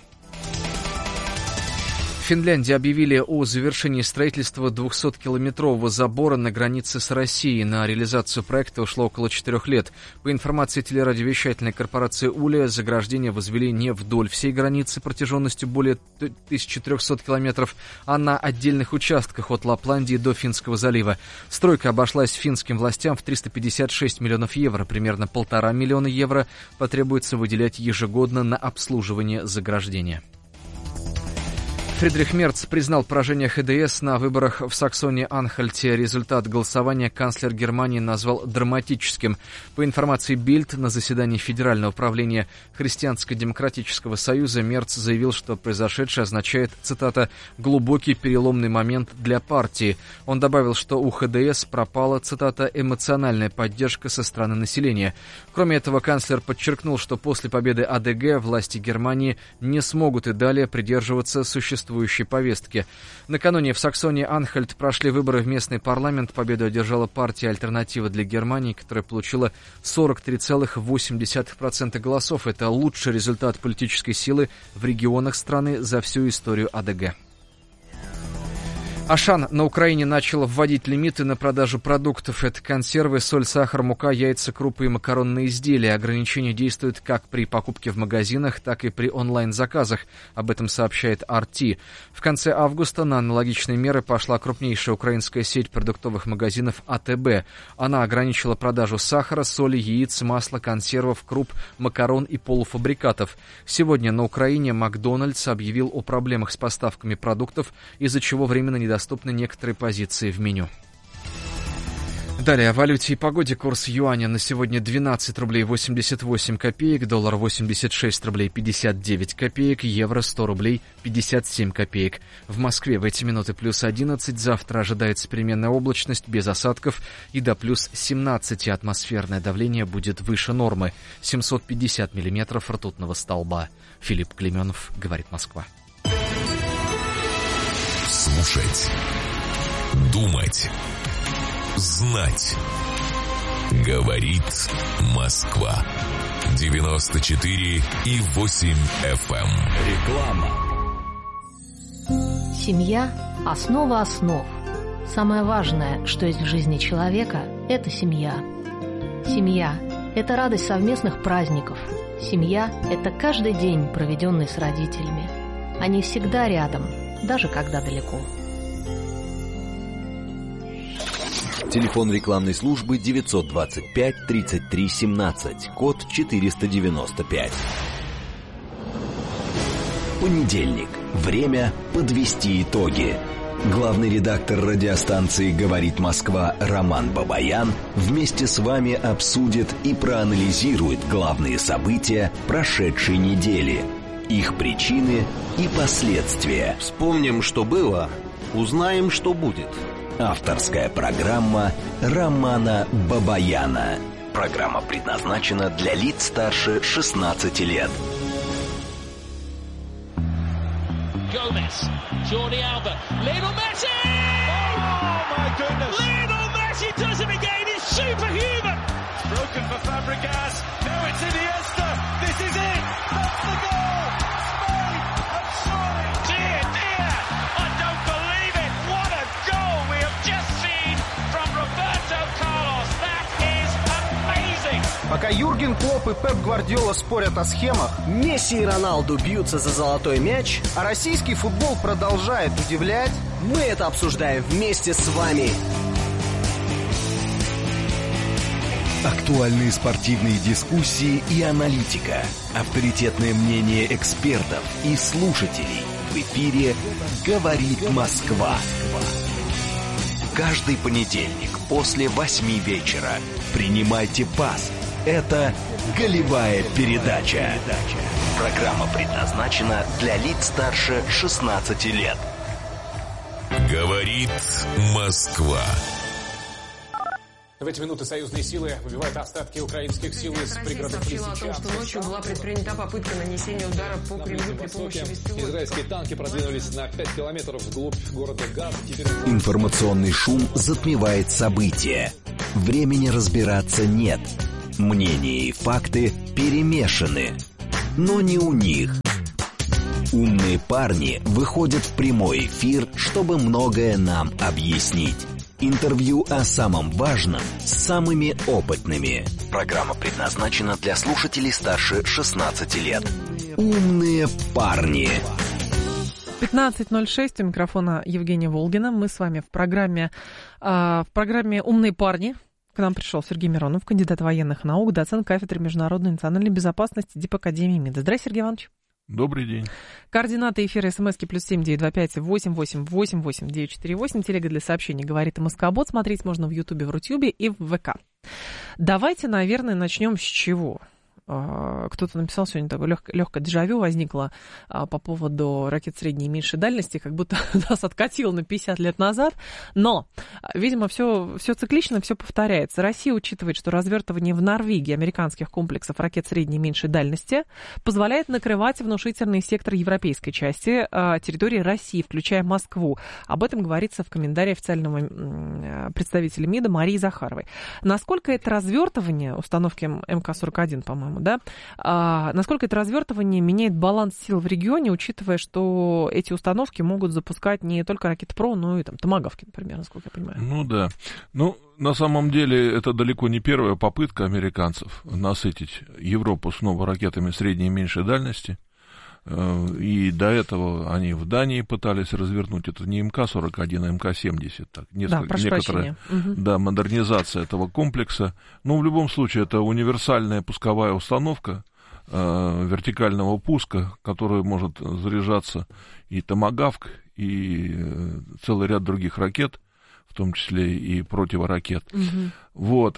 В Финляндии объявили о завершении строительства двухсоткилометрового забора на границе с Россией. На реализацию проекта ушло около четырех лет. По информации телерадиовещательной корпорации «Уля», заграждение возвели не вдоль всей границы протяженностью более тысячи трехсот километров, а на отдельных участках от Лапландии до Финского залива. Стройка обошлась финским властям в триста пятьдесят шесть миллионов евро. Примерно полтора миллиона евро потребуется выделять ежегодно на обслуживание заграждения. Фридрих Мерц признал поражение ха дэ эс на выборах в Саксонии-Анхальте. Результат голосования канцлер Германии назвал драматическим. По информации Бильд, на заседании Федерального управления Христианско-демократического союза Мерц заявил, что произошедшее означает, цитата, «глубокий переломный момент для партии». Он добавил, что у ха дэ эс пропала, цитата, «эмоциональная поддержка со стороны населения». Кроме этого, канцлер подчеркнул, что после победы а дэ гэ власти Германии не смогут и далее придерживаться существующей повестки. Накануне в Саксонии-Анхальт прошли выборы в местный парламент. Победу одержала партия «Альтернатива для Германии», которая получила сорок три целых восемь десятых процента голосов. Это лучший результат политической силы в регионах страны за всю историю а дэ гэ. Ашан на Украине начал вводить лимиты на продажу продуктов. Это консервы, соль, сахар, мука, яйца, крупы и макаронные изделия. Ограничения действуют как при покупке в магазинах, так и при онлайн-заказах. Об этом сообщает ар ти. В конце августа на аналогичные меры пошла крупнейшая украинская сеть продуктовых магазинов а тэ бэ. Она ограничила продажу сахара, соли, яиц, масла, консервов, круп, макарон и полуфабрикатов. Сегодня на Украине Макдональдс объявил о проблемах с поставками продуктов, из-за чего временно недоступны доступны некоторые позиции в меню. Далее о валюте и погоде. Курс юаня на сегодня двенадцать рублей восемьдесят восемь копеек, доллар восемьдесят шесть рублей пятьдесят девять копеек, евро сто рублей пятьдесят семь копеек. В Москве в эти минуты плюс одиннадцать, завтра ожидается переменная облачность без осадков и до плюс семнадцать, атмосферное давление будет выше нормы, семьсот пятьдесят миллиметров ртутного столба. Филипп Клеменов, говорит Москва. Слушать, думать, знать. Говорит Москва. девяносто четыре и восемь эф эм. Реклама. Семья – основа основ. Самое важное, что есть в жизни человека – это семья. Семья – это радость совместных праздников. Семья – это каждый день, проведенный с родителями. Они всегда рядом, даже когда далеко. Телефон рекламной службы девятьсот двадцать пять тридцать три семнадцать, код четыреста девяносто пять. Понедельник. Время подвести итоги. Главный редактор радиостанции «Говорит Москва» Роман Бабаян вместе с вами обсудит и проанализирует главные события прошедшей недели, их причины и последствия. Вспомним, что было, узнаем, что будет. Авторская программа Романа Бабаяна. Программа предназначена для лиц старше шестнадцати лет. Gomez, Jordi Alba, Lionel Messi! Oh my goodness! Lionel Messi does it again, he's superhuman! It's broken for Fabregas, now it's Iniesta, this is it! That's the goal! Spain have surely! Dear, dear! I don't believe it! What a goal we have just seen from Roberto Carlos! That is amazing! Пока Юрген Клопп и Пеп Гвардиола спорят о схемах, Месси и Роналду бьются за золотой мяч, а российский футбол продолжает удивлять, мы это обсуждаем вместе с вами. Актуальные спортивные дискуссии и аналитика. Авторитетное мнение экспертов и слушателей. В эфире «Говорит Москва». Каждый понедельник после восьми вечера. Принимайте пас. Это «Голевая передача». Программа предназначена для лиц старше шестнадцати лет. Говорит Москва. В эти минуты союзные силы выбивают остатки украинских сил из пригородов Лисичанска. Россия сообщила о том, что ночью была предпринята попытка нанесения удара по Кремлю при помощи беспилотников. Израильские танки продвинулись на пять километров вглубь города Газ. Теперь... Информационный шум затмевает события. Времени разбираться нет. Мнения и факты перемешаны. Но не у них. Умные парни выходят в прямой эфир, чтобы многое нам объяснить. Интервью о самом важном с самыми опытными. Программа предназначена для слушателей старше шестнадцати лет. Умные парни. пятнадцать ноль шесть, у микрофона Евгения Волгина. Мы с вами в программе, э, в программе «Умные парни». К нам пришел Сергей Миронов, кандидат военных наук, доцент кафедры международной и национальной безопасности Дипакадемии МИДа. Здравствуйте, Сергей Иванович. Добрый день. Координаты эфира смски плюс семь девять два пять восемь восемь восемь восемь девять четыре восемь. Телега для сообщений «Говорит МСК-бот». Смотреть можно в Ютубе, в Рутюбе и в ВК. Давайте, наверное, начнем с чего? Кто-то написал сегодня, такое легкое, легкое дежавю возникло а, по поводу ракет средней и меньшей дальности, как будто нас откатило на пятьдесят лет назад. Но, видимо, все, все циклично, все повторяется. Россия учитывает, что развертывание в Норвегии американских комплексов ракет средней и меньшей дальности позволяет накрывать внушительный сектор европейской части а, территории России, включая Москву. Об этом говорится в комментарии официального представителя МИДа Марии Захаровой. Насколько это развертывание установки эм ка сорок один, по-моему, да, а, насколько это развертывание меняет баланс сил в регионе, учитывая, что эти установки могут запускать не только ракеты ПРО, но и там томагавки, например, насколько я понимаю. Ну да. Ну, на самом деле, это далеко не первая попытка американцев насытить Европу снова ракетами средней и меньшей дальности. И до этого они в Дании пытались развернуть, это не эм ка сорок один, а эм ка семьдесят. Так, несколько, да, прошу некоторая угу. да, модернизация этого комплекса. Но в любом случае это универсальная пусковая установка э, вертикального пуска, которая может заряжаться и томагавк, и э, целый ряд других ракет, в том числе и противоракет. Угу. Вот.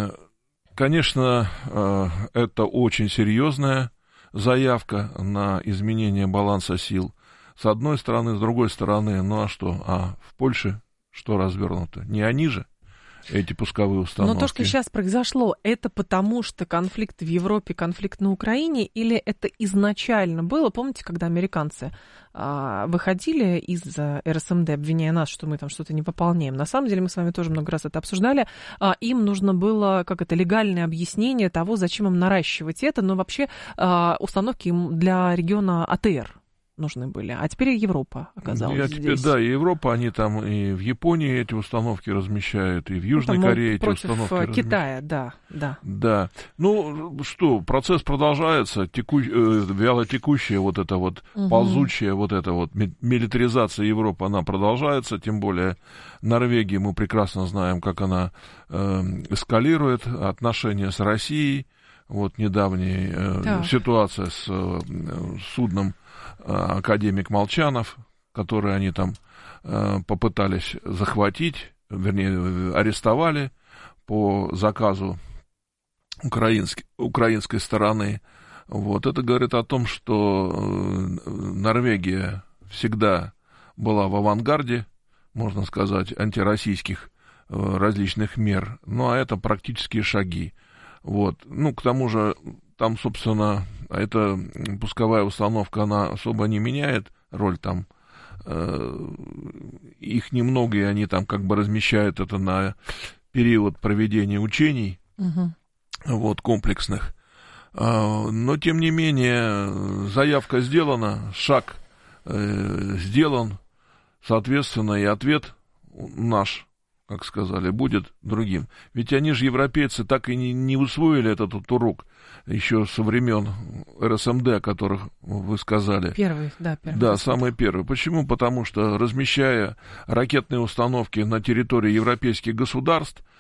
Конечно, э, это очень серьезная заявка на изменение баланса сил. С одной стороны, с другой стороны, ну а что? А в Польше что развернуто? Не они же, эти пусковые установки. Но то, что сейчас произошло, это потому, что конфликт в Европе, конфликт на Украине, или это изначально было? Помните, когда американцы а, выходили из эр эс эм дэ, обвиняя нас, что мы там что-то не выполняем? На самом деле, мы с вами тоже много раз это обсуждали. А, им нужно было, как это, легальное объяснение того, зачем им наращивать это, но вообще а, установки для региона а тэ эр нужны были. А теперь и Европа оказалась ну, здесь. Теперь, да, и Европа, они там и в Японии эти установки размещают, и в Южной ну, Корее эти против установки Китая, да, да. Да. Ну, что, процесс продолжается, теку... э, вялотекущая вот эта вот, угу. ползучая вот эта вот милитаризация Европы, она продолжается, тем более Норвегия, мы прекрасно знаем, как она э, эскалирует отношения с Россией. Вот недавняя э, да. ситуация с э, судном академик Молчанов, который они там э, попытались захватить, вернее, арестовали по заказу украинской, украинской стороны. Вот. Это говорит о том, что э, Норвегия всегда была в авангарде, можно сказать, антироссийских э, различных мер. Ну, а это практические шаги. Вот. Ну, к тому же, там, собственно, эта пусковая установка, она особо не меняет роль там. Э, их немного, и они там как бы размещают это на период проведения учений, угу. вот, комплексных. Э, но, тем не менее, заявка сделана, шаг э, сделан, соответственно, и ответ наш, как сказали, будет другим. Ведь они же, европейцы, так и не, не усвоили этот, этот урок еще со времен эр эс эм дэ, о которых вы сказали. Первый, да, первый. Да, самый первый. Почему? Потому что, размещая ракетные установки на территории европейских государств,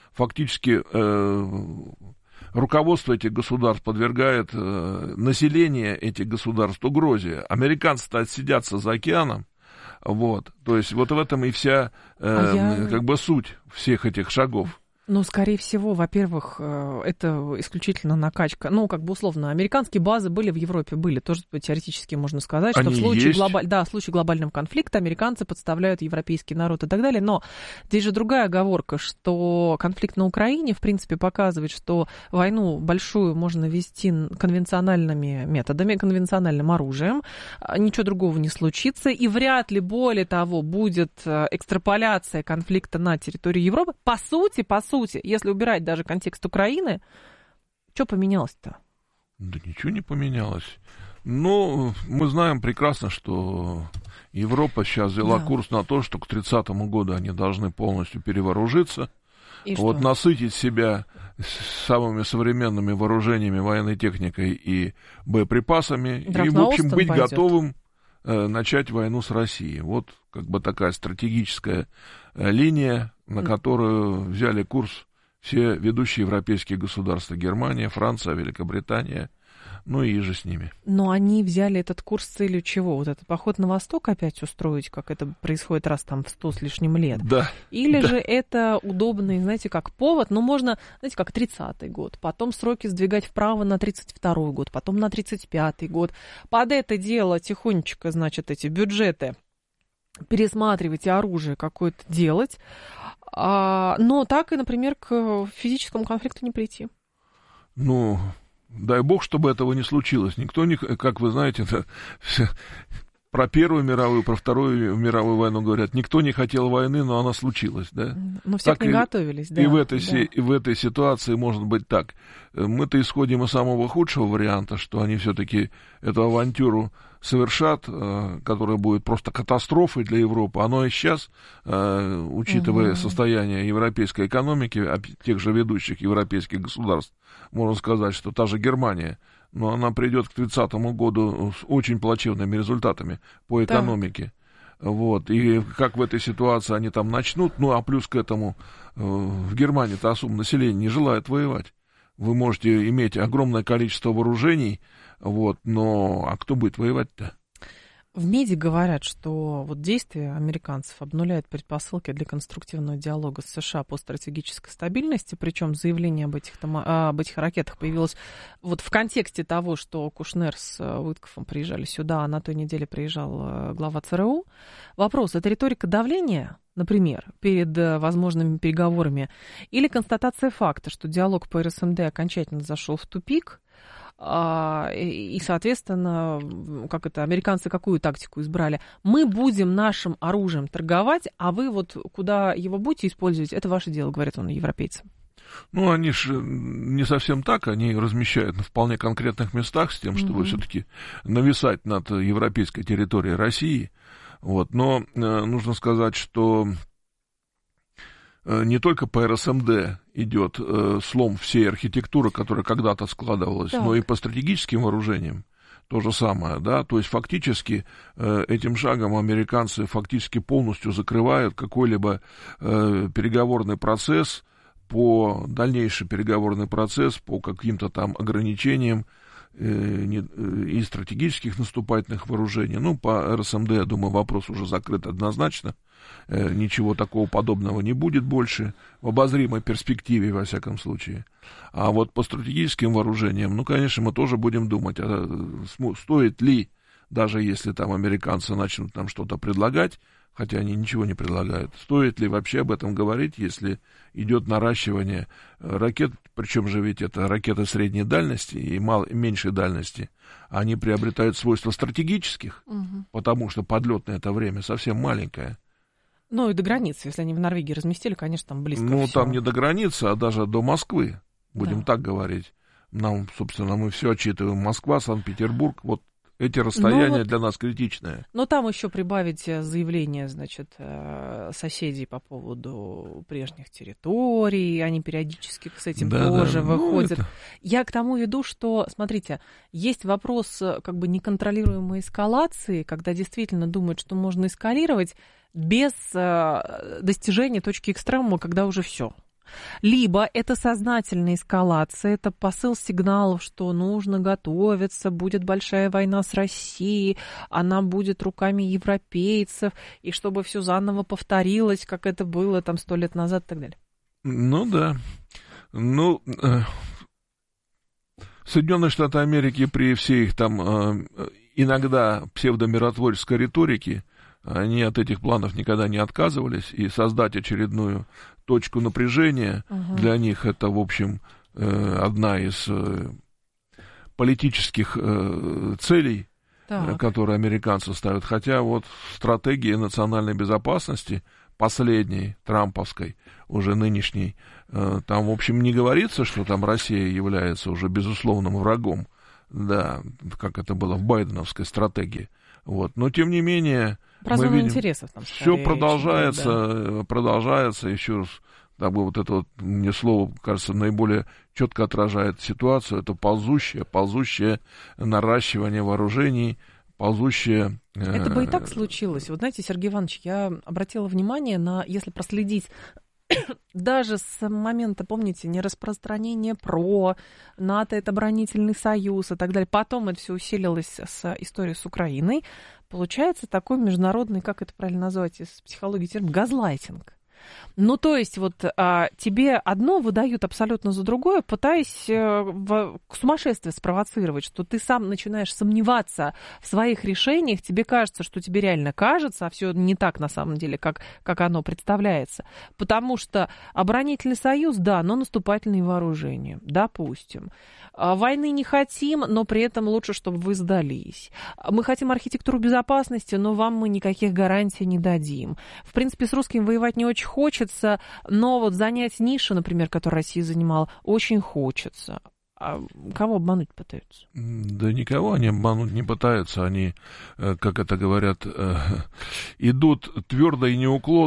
фактически э, руководство этих государств подвергает э, население этих государств угрозе. Американцы-то отсидятся за океаном. Вот. То есть вот в этом и вся э, а я... как бы суть всех этих шагов. Ну, скорее всего, во-первых, это исключительно накачка. Ну, как бы условно, американские базы были в Европе, были. Тоже теоретически можно сказать, что Они в случае, глобаль... да, в случае глобального конфликта американцы подставляют европейский народ и так далее. Но здесь же другая оговорка, что конфликт на Украине, в принципе, показывает, что войну большую можно вести конвенциональными методами, конвенциональным оружием. Ничего другого не случится. И вряд ли, более того, будет экстраполяция конфликта на территории Европы. По сути, по сути, если убирать даже контекст Украины, что поменялось-то? Да ничего не поменялось. Ну, мы знаем прекрасно, что Европа сейчас взяла да. курс на то, что к тридцатому году они должны полностью перевооружиться. И вот что? Насытить себя самыми современными вооружениями, военной техникой и боеприпасами. Драфт и, в общем, быть пойдет. готовым э, начать войну с Россией. Вот как бы такая стратегическая э, линия, на которую взяли курс все ведущие европейские государства. Германия, Франция, Великобритания, ну и же с ними. Но они взяли этот курс с целью чего? Вот этот поход на восток опять устроить, как это происходит раз там в сто с лишним лет? Да. Или да. же это удобный, знаете, как повод, ну можно, знаете, как тридцатый год, потом сроки сдвигать вправо на тридцать второй год, потом на тридцать пятый год. Под это дело тихонечко, значит, эти бюджеты пересматривать и оружие какое-то делать. А, но так и, например, к физическому конфликту не прийти. Ну, дай бог, чтобы этого не случилось. Никто не, как вы знаете, это, про Первую мировую, про Вторую мировую войну говорят, никто не хотел войны, но она случилась, да? Но все к ней готовились, да. И в, этой, да. и в этой ситуации может быть так. Мы-то исходим из самого худшего варианта, что они все-таки эту авантюру совершат, которая будет просто катастрофой для Европы. Оно и сейчас, учитывая угу. состояние европейской экономики, тех же ведущих европейских государств, можно сказать, что та же Германия, но она придет к тридцатому году с очень плачевными результатами по экономике. Так. Вот. И как в этой ситуации они там начнут, ну а плюс к этому в Германии-то особо население не желает воевать. Вы можете иметь огромное количество вооружений, вот, но а кто будет воевать-то? В МИДе говорят, что вот действия американцев обнуляют предпосылки для конструктивного диалога с США по стратегической стабильности, причем заявление об этих, там, об этих ракетах появилось вот в контексте того, что Кушнер с Уиткофом приезжали сюда, а на той неделе приезжал глава ЦРУ. Вопрос, это риторика давления, например, перед возможными переговорами, или констатация факта, что диалог по эр эс эм дэ окончательно зашел в тупик? И, соответственно, как это, американцы какую тактику избрали? Мы будем нашим оружием торговать, а вы вот куда его будете использовать, это ваше дело, говорит он европейцам. Ну, они же не совсем так, они размещают на вполне конкретных местах с тем, чтобы mm-hmm. все-таки нависать над европейской территорией России. Вот. Но э, нужно сказать, что не только по эр эс эм дэ идет э, слом всей архитектуры, которая когда-то складывалась, так. но и по стратегическим вооружениям то же самое, да, то есть фактически э, этим шагом американцы фактически полностью закрывают какой-либо э, переговорный процесс, по дальнейший переговорный процесс по каким-то там ограничениям э, не, э, и стратегических наступательных вооружений. Ну, по эр эс эм дэ, я думаю, вопрос уже закрыт однозначно. Ничего такого подобного не будет больше, в обозримой перспективе, во всяком случае. А вот по стратегическим вооружениям, ну, конечно, мы тоже будем думать, а стоит ли, даже если там американцы начнут нам что-то предлагать, хотя они ничего не предлагают, стоит ли вообще об этом говорить, если идет наращивание ракет, причем же ведь это ракеты средней дальности и, мал, и меньшей дальности, они приобретают свойства стратегических, угу. потому что подлетное это время совсем маленькое. Ну и до границы, если они в Норвегии разместили, конечно, там близко. Ну, всего. Там не до границы, а даже до Москвы, будем да. так говорить. Нам, собственно, мы все отчитываем. Москва, Санкт-Петербург, вот эти расстояния вот, для нас критичные. Но там еще прибавить заявления, значит, соседей по поводу прежних территорий, они периодически с этим да, тоже да. выходят. Ну, это... Я к тому веду, что, смотрите, есть вопрос как бы неконтролируемой эскалации, когда действительно думают, что можно эскалировать, без э, достижения точки экстремума, когда уже все. Либо это сознательная эскалация, это посыл сигналов, что нужно готовиться, будет большая война с Россией, она будет руками европейцев, и чтобы все заново повторилось, как это было там сто лет назад и так далее. Ну да. Ну, э, Соединенные Штаты Америки при всей их там э, иногда псевдомиротворческой риторике, они от этих планов никогда не отказывались, и создать очередную точку напряжения uh-huh. для них это, в общем, э, одна из э, политических э, целей, э, которые американцы ставят. Хотя вот в стратегии национальной безопасности, последней, трамповской, уже нынешней, э, там, в общем, не говорится, что там Россия является уже безусловным врагом, да, как это было в байденовской стратегии. Вот. Но, тем не менее, про мы видим, интересов там все продолжается, да. продолжается, еще раз, так бы вот это вот, мне слово, кажется, наиболее четко отражает ситуацию, это ползущее, ползущее наращивание вооружений, ползущее... Это бы и так случилось. Вот знаете, Сергей Иванович, я обратила внимание на, если проследить даже с момента, помните, нераспространения ПРО, НАТО — это оборонительный союз и так далее. Потом это все усилилось с историей с Украиной. Получается такой международный, как это правильно назвать из психологии термин, газлайтинг. Ну, то есть, вот а, тебе одно выдают абсолютно за другое, пытаясь а, в, к сумасшествию спровоцировать, что ты сам начинаешь сомневаться в своих решениях, тебе кажется, что тебе реально кажется, а все не так на самом деле, как, как оно представляется. Потому что оборонительный союз, да, но наступательные вооружения, допустим. А, войны не хотим, но при этом лучше, чтобы вы сдались. Мы хотим архитектуру безопасности, но вам мы никаких гарантий не дадим. В принципе, с русским воевать не очень хочется, но вот занять нишу, например, которую Россия занимала, очень хочется. А кого обмануть пытаются? Да никого они обмануть не пытаются. Они, как это говорят, идут твердо и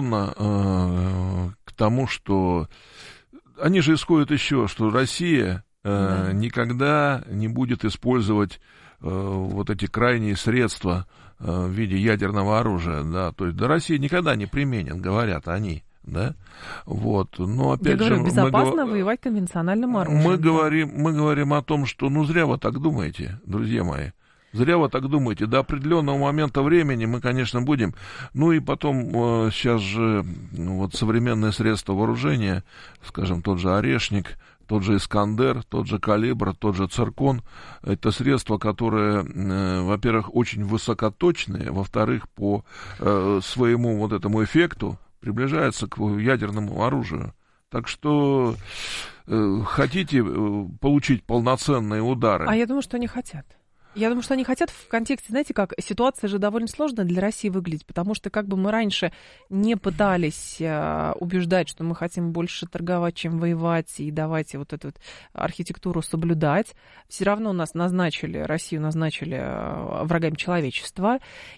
неуклонно к тому, что... Они же исходят еще, что Россия да. никогда не будет использовать вот эти крайние средства в виде ядерного оружия, да, то есть до России никогда не применен, говорят они, да, вот, но опять Я же... говорю, безопасно мы, воевать конвенциональным оружием. Мы говорим, мы говорим о том, что, ну, зря вы так думаете, друзья мои, зря вы так думаете, до определенного момента времени мы, конечно, будем, ну, и потом, сейчас же, ну, вот современные средства вооружения, скажем, тот же «Орешник», тот же «Искандер», тот же «Калибр», тот же «Циркон» — это средства, которые, э, во-первых, очень высокоточные, во-вторых, по э, своему вот этому эффекту приближаются к ядерному оружию. Так что э, хотите получить полноценные удары... А я думаю, что они хотят. Я думаю, что они хотят в контексте, знаете, как ситуация же довольно сложная для России выглядит, потому что как бы мы раньше не пытались а, убеждать, что мы хотим больше торговать, чем воевать, и давайте вот эту вот архитектуру соблюдать, все равно нас назначили, Россию назначили а, врагами человечества,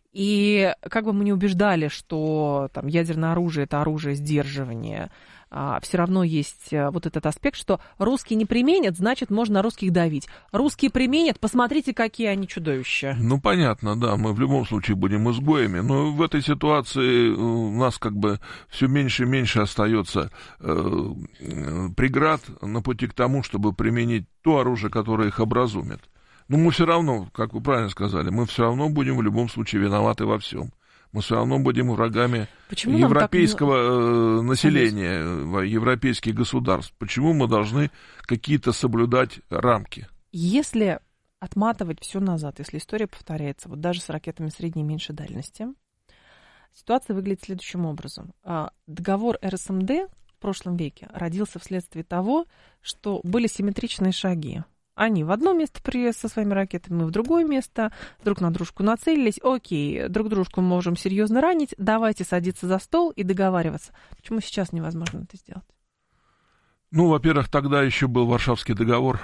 и как бы мы не убеждали, что там ядерное оружие — это оружие сдерживания, а, все равно есть вот этот аспект, что русские не применят, значит, можно на русских давить. Русские применят, посмотрите, какие они чудовища. Ну, понятно, да, мы в любом случае будем изгоями, но в этой ситуации у нас как бы все меньше и меньше остается э, преград на пути к тому, чтобы применить то оружие, которое их образумит. Но мы все равно, как вы правильно сказали, мы все равно будем в любом случае виноваты во всем. Мы все равно будем врагами Почему европейского так... населения, Конечно. европейских государств. Почему мы должны какие-то соблюдать рамки? Если отматывать все назад, если история повторяется, вот даже с ракетами средней и меньшей дальности, ситуация выглядит следующим образом. Договор эр эс эм дэ в прошлом веке родился вследствие того, что были симметричные шаги. Они в одно место при, со своими ракетами, мы в другое место, друг на дружку нацелились. Окей, друг дружку можем серьезно ранить, давайте садиться за стол и договариваться. Почему сейчас невозможно это сделать? Ну, во-первых, тогда еще был Варшавский договор,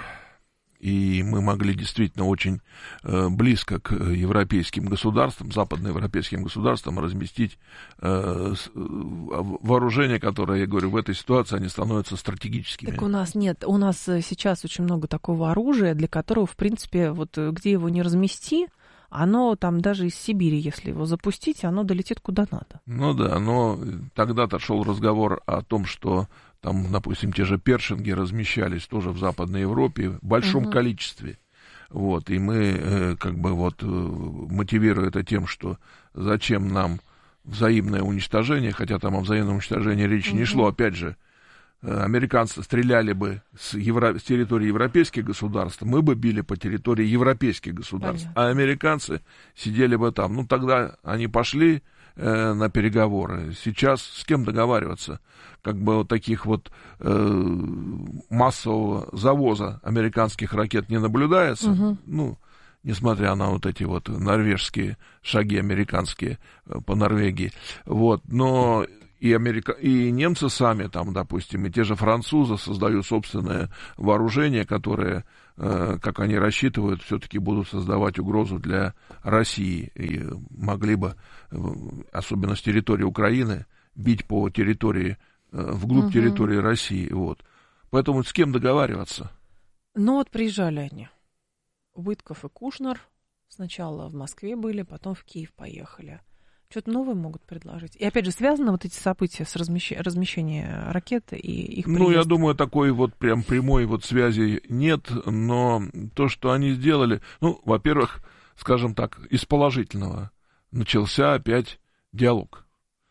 и мы могли действительно очень э, близко к европейским государствам, западноевропейским государствам разместить э, вооружения, которые, я говорю, в этой ситуации они становятся стратегическими. Так у нас нет, у нас сейчас очень много такого оружия, для которого, в принципе, вот где его не размести, оно там даже из Сибири, если его запустить, оно долетит куда надо. Ну да, но тогда-то шел разговор о том, что там, допустим, те же першинги размещались тоже в Западной Европе в большом uh-huh. количестве. Вот, и мы как бы вот мотивируя это тем, что зачем нам взаимное уничтожение, хотя там о взаимном уничтожении речи uh-huh. не шло, опять же, американцы стреляли бы с, евро... с территории европейских государств, мы бы били по территории европейских государств, Понятно. А американцы сидели бы там. Ну, тогда они пошли э, на переговоры. Сейчас с кем договариваться? Как бы вот таких вот э, массового завоза американских ракет не наблюдается. Угу. Ну, несмотря на вот эти вот норвежские шаги американские э, по Норвегии. Вот, но... И, Америка... и немцы сами, там, допустим, и те же французы создают собственное вооружение, которое, э, как они рассчитывают, все-таки будут создавать угрозу для России. И могли бы, особенно с территории Украины, бить по территории, э, вглубь угу. территории России. Вот. Поэтому с кем договариваться? Ну вот приезжали они. Уитков и Кушнер сначала в Москве были, потом в Киев поехали. Что-то новое могут предложить. И опять же, связаны вот эти события с размещ... размещением ракет и их приезд? Ну, я думаю, такой вот прям прямой вот связи нет, но то, что они сделали, ну, во-первых, скажем так, из положительного начался опять диалог.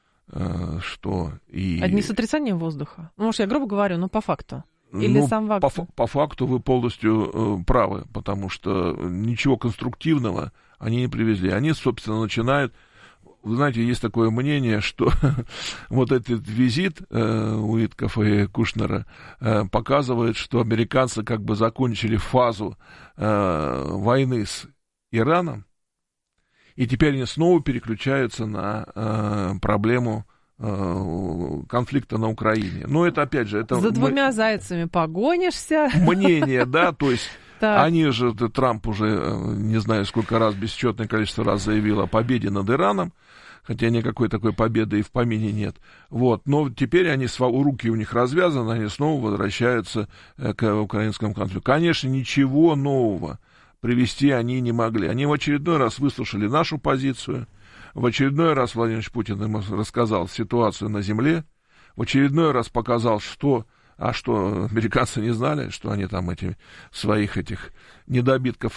Что и... Одни с отрицанием воздуха? Ну, может, я грубо говорю, но по факту. Или ну, сам по, по факту вы полностью э, правы, потому что ничего конструктивного они не привезли. Они, собственно, начинают... Вы знаете, есть такое мнение, что вот этот визит э, Уитков и Кушнера э, показывает, что американцы как бы закончили фазу э, войны с Ираном, и теперь они снова переключаются на э, проблему э, конфликта на Украине. Но это, опять же... это За двумя м- зайцами погонишься. Мнение, да, то есть... Так. Они же, Трамп уже, не знаю, сколько раз, бесчетное количество раз заявил о победе над Ираном, хотя никакой такой победы и в помине нет. Вот. Но теперь они, руки у них развязаны, они снова возвращаются к украинскому конфликту. Конечно, ничего нового привести они не могли. Они в очередной раз выслушали нашу позицию, в очередной раз Владимир Путин им рассказал ситуацию на земле, в очередной раз показал, что... А что, американцы не знали, что они там эти, своих этих недобитков,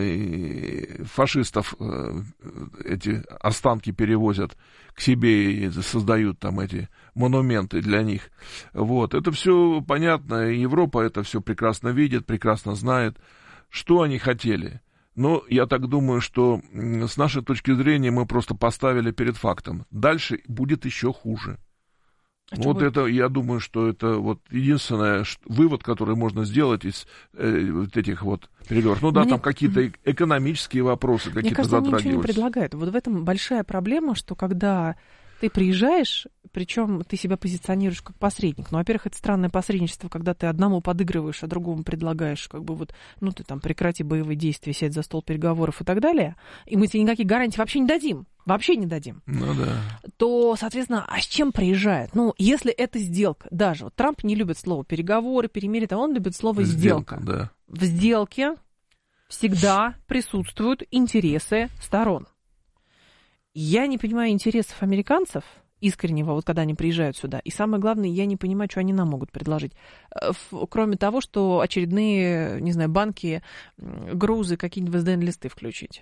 э, фашистов, э, эти останки перевозят к себе и создают там эти монументы для них. Вот, это все понятно, Европа это все прекрасно видит, прекрасно знает, что они хотели. Но я так думаю, что с нашей точки зрения мы просто поставили перед фактом. Дальше будет еще хуже. А вот это, я думаю, что это вот единственный вывод, который можно сделать из э, вот этих вот переговоров. Ну да, Мне... там какие-то экономические вопросы, какие-то затрагиваются. Мне кажется, они ничего не предлагают. Вот в этом большая проблема, что когда ты приезжаешь, причем ты себя позиционируешь как посредник. Ну, во-первых, это странное посредничество, когда ты одному подыгрываешь, а другому предлагаешь, как бы вот, ну, ты там прекрати боевые действия, сядь за стол переговоров и так далее, и мы тебе никаких гарантий вообще не дадим. Вообще не дадим. Ну да. То, соответственно, а с чем приезжает? Ну, если это сделка, даже вот Трамп не любит слово переговоры, перемирие, а он любит слово сделка. Сделка, да. В сделке всегда присутствуют интересы сторон. Я не понимаю интересов американцев искреннего, вот когда они приезжают сюда. И самое главное, я не понимаю, что они нам могут предложить. Кроме того, что очередные, не знаю, банки, грузы, какие-нибудь эс дэ эн-листы включить.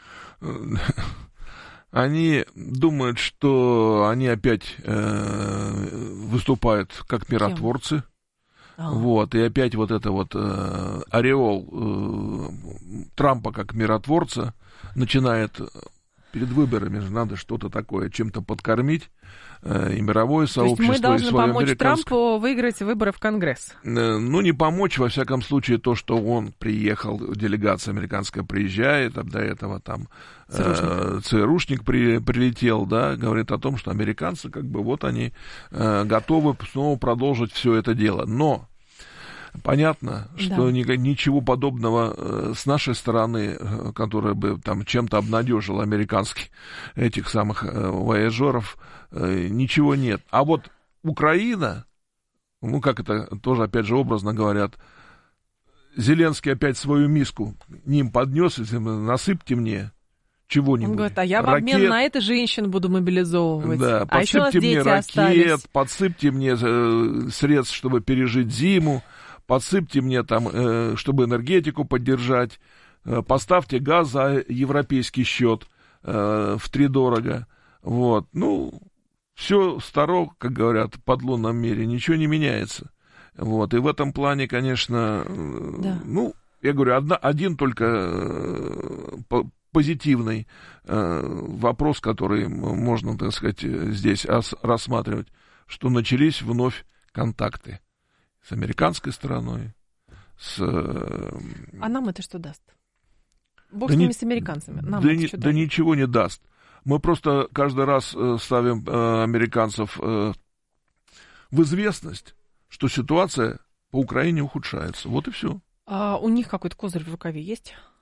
Они думают, что они опять э, выступают как миротворцы. А. Вот, и опять вот это вот э, ореол э, Трампа как миротворца начинает... Перед выборами же надо что-то такое, чем-то подкормить э, и мировое сообщество. То есть мы должны и свое помочь американское... Трампу выиграть выборы в Конгресс? Э, ну, не помочь, во всяком случае, то, что он приехал, делегация американская приезжает, а до этого там э, ЦРУшник при, прилетел, да, говорит о том, что американцы, как бы, вот они э, готовы снова продолжить все это дело. Но... Понятно, что да. ни, ничего подобного э, с нашей стороны, э, которая бы там чем-то обнадежила американских этих самых э, вояжеров, э, ничего нет. А вот Украина, ну как это тоже опять же образно говорят, Зеленский опять свою миску ним поднес, насыпьте мне, чего-нибудь. Он говорит, а я в ракет, обмен на это женщин буду мобилизовывать. Да, а еще у нас подсыпьте мне дети ракет, остались. подсыпьте мне э, средств, чтобы пережить зиму, подсыпьте мне там, э, чтобы энергетику поддержать, э, поставьте газ за европейский счет э, втридорого. Вот, ну, все старо, как говорят, под лунном мире, ничего не меняется. Вот, и в этом плане, конечно, да. ну, я говорю, одна, один только э, позитивный э, вопрос, который можно, так сказать, здесь ос- рассматривать, что начались вновь контакты с американской стороной, с... Э, а нам это что даст? Бог да с ними, не, с американцами. Нам да, это не, что да даст? ничего не даст. Мы просто каждый раз э, ставим э, американцев э, в известность, что ситуация по Украине ухудшается. Вот и все. А у них какой-то козырь в рукаве есть?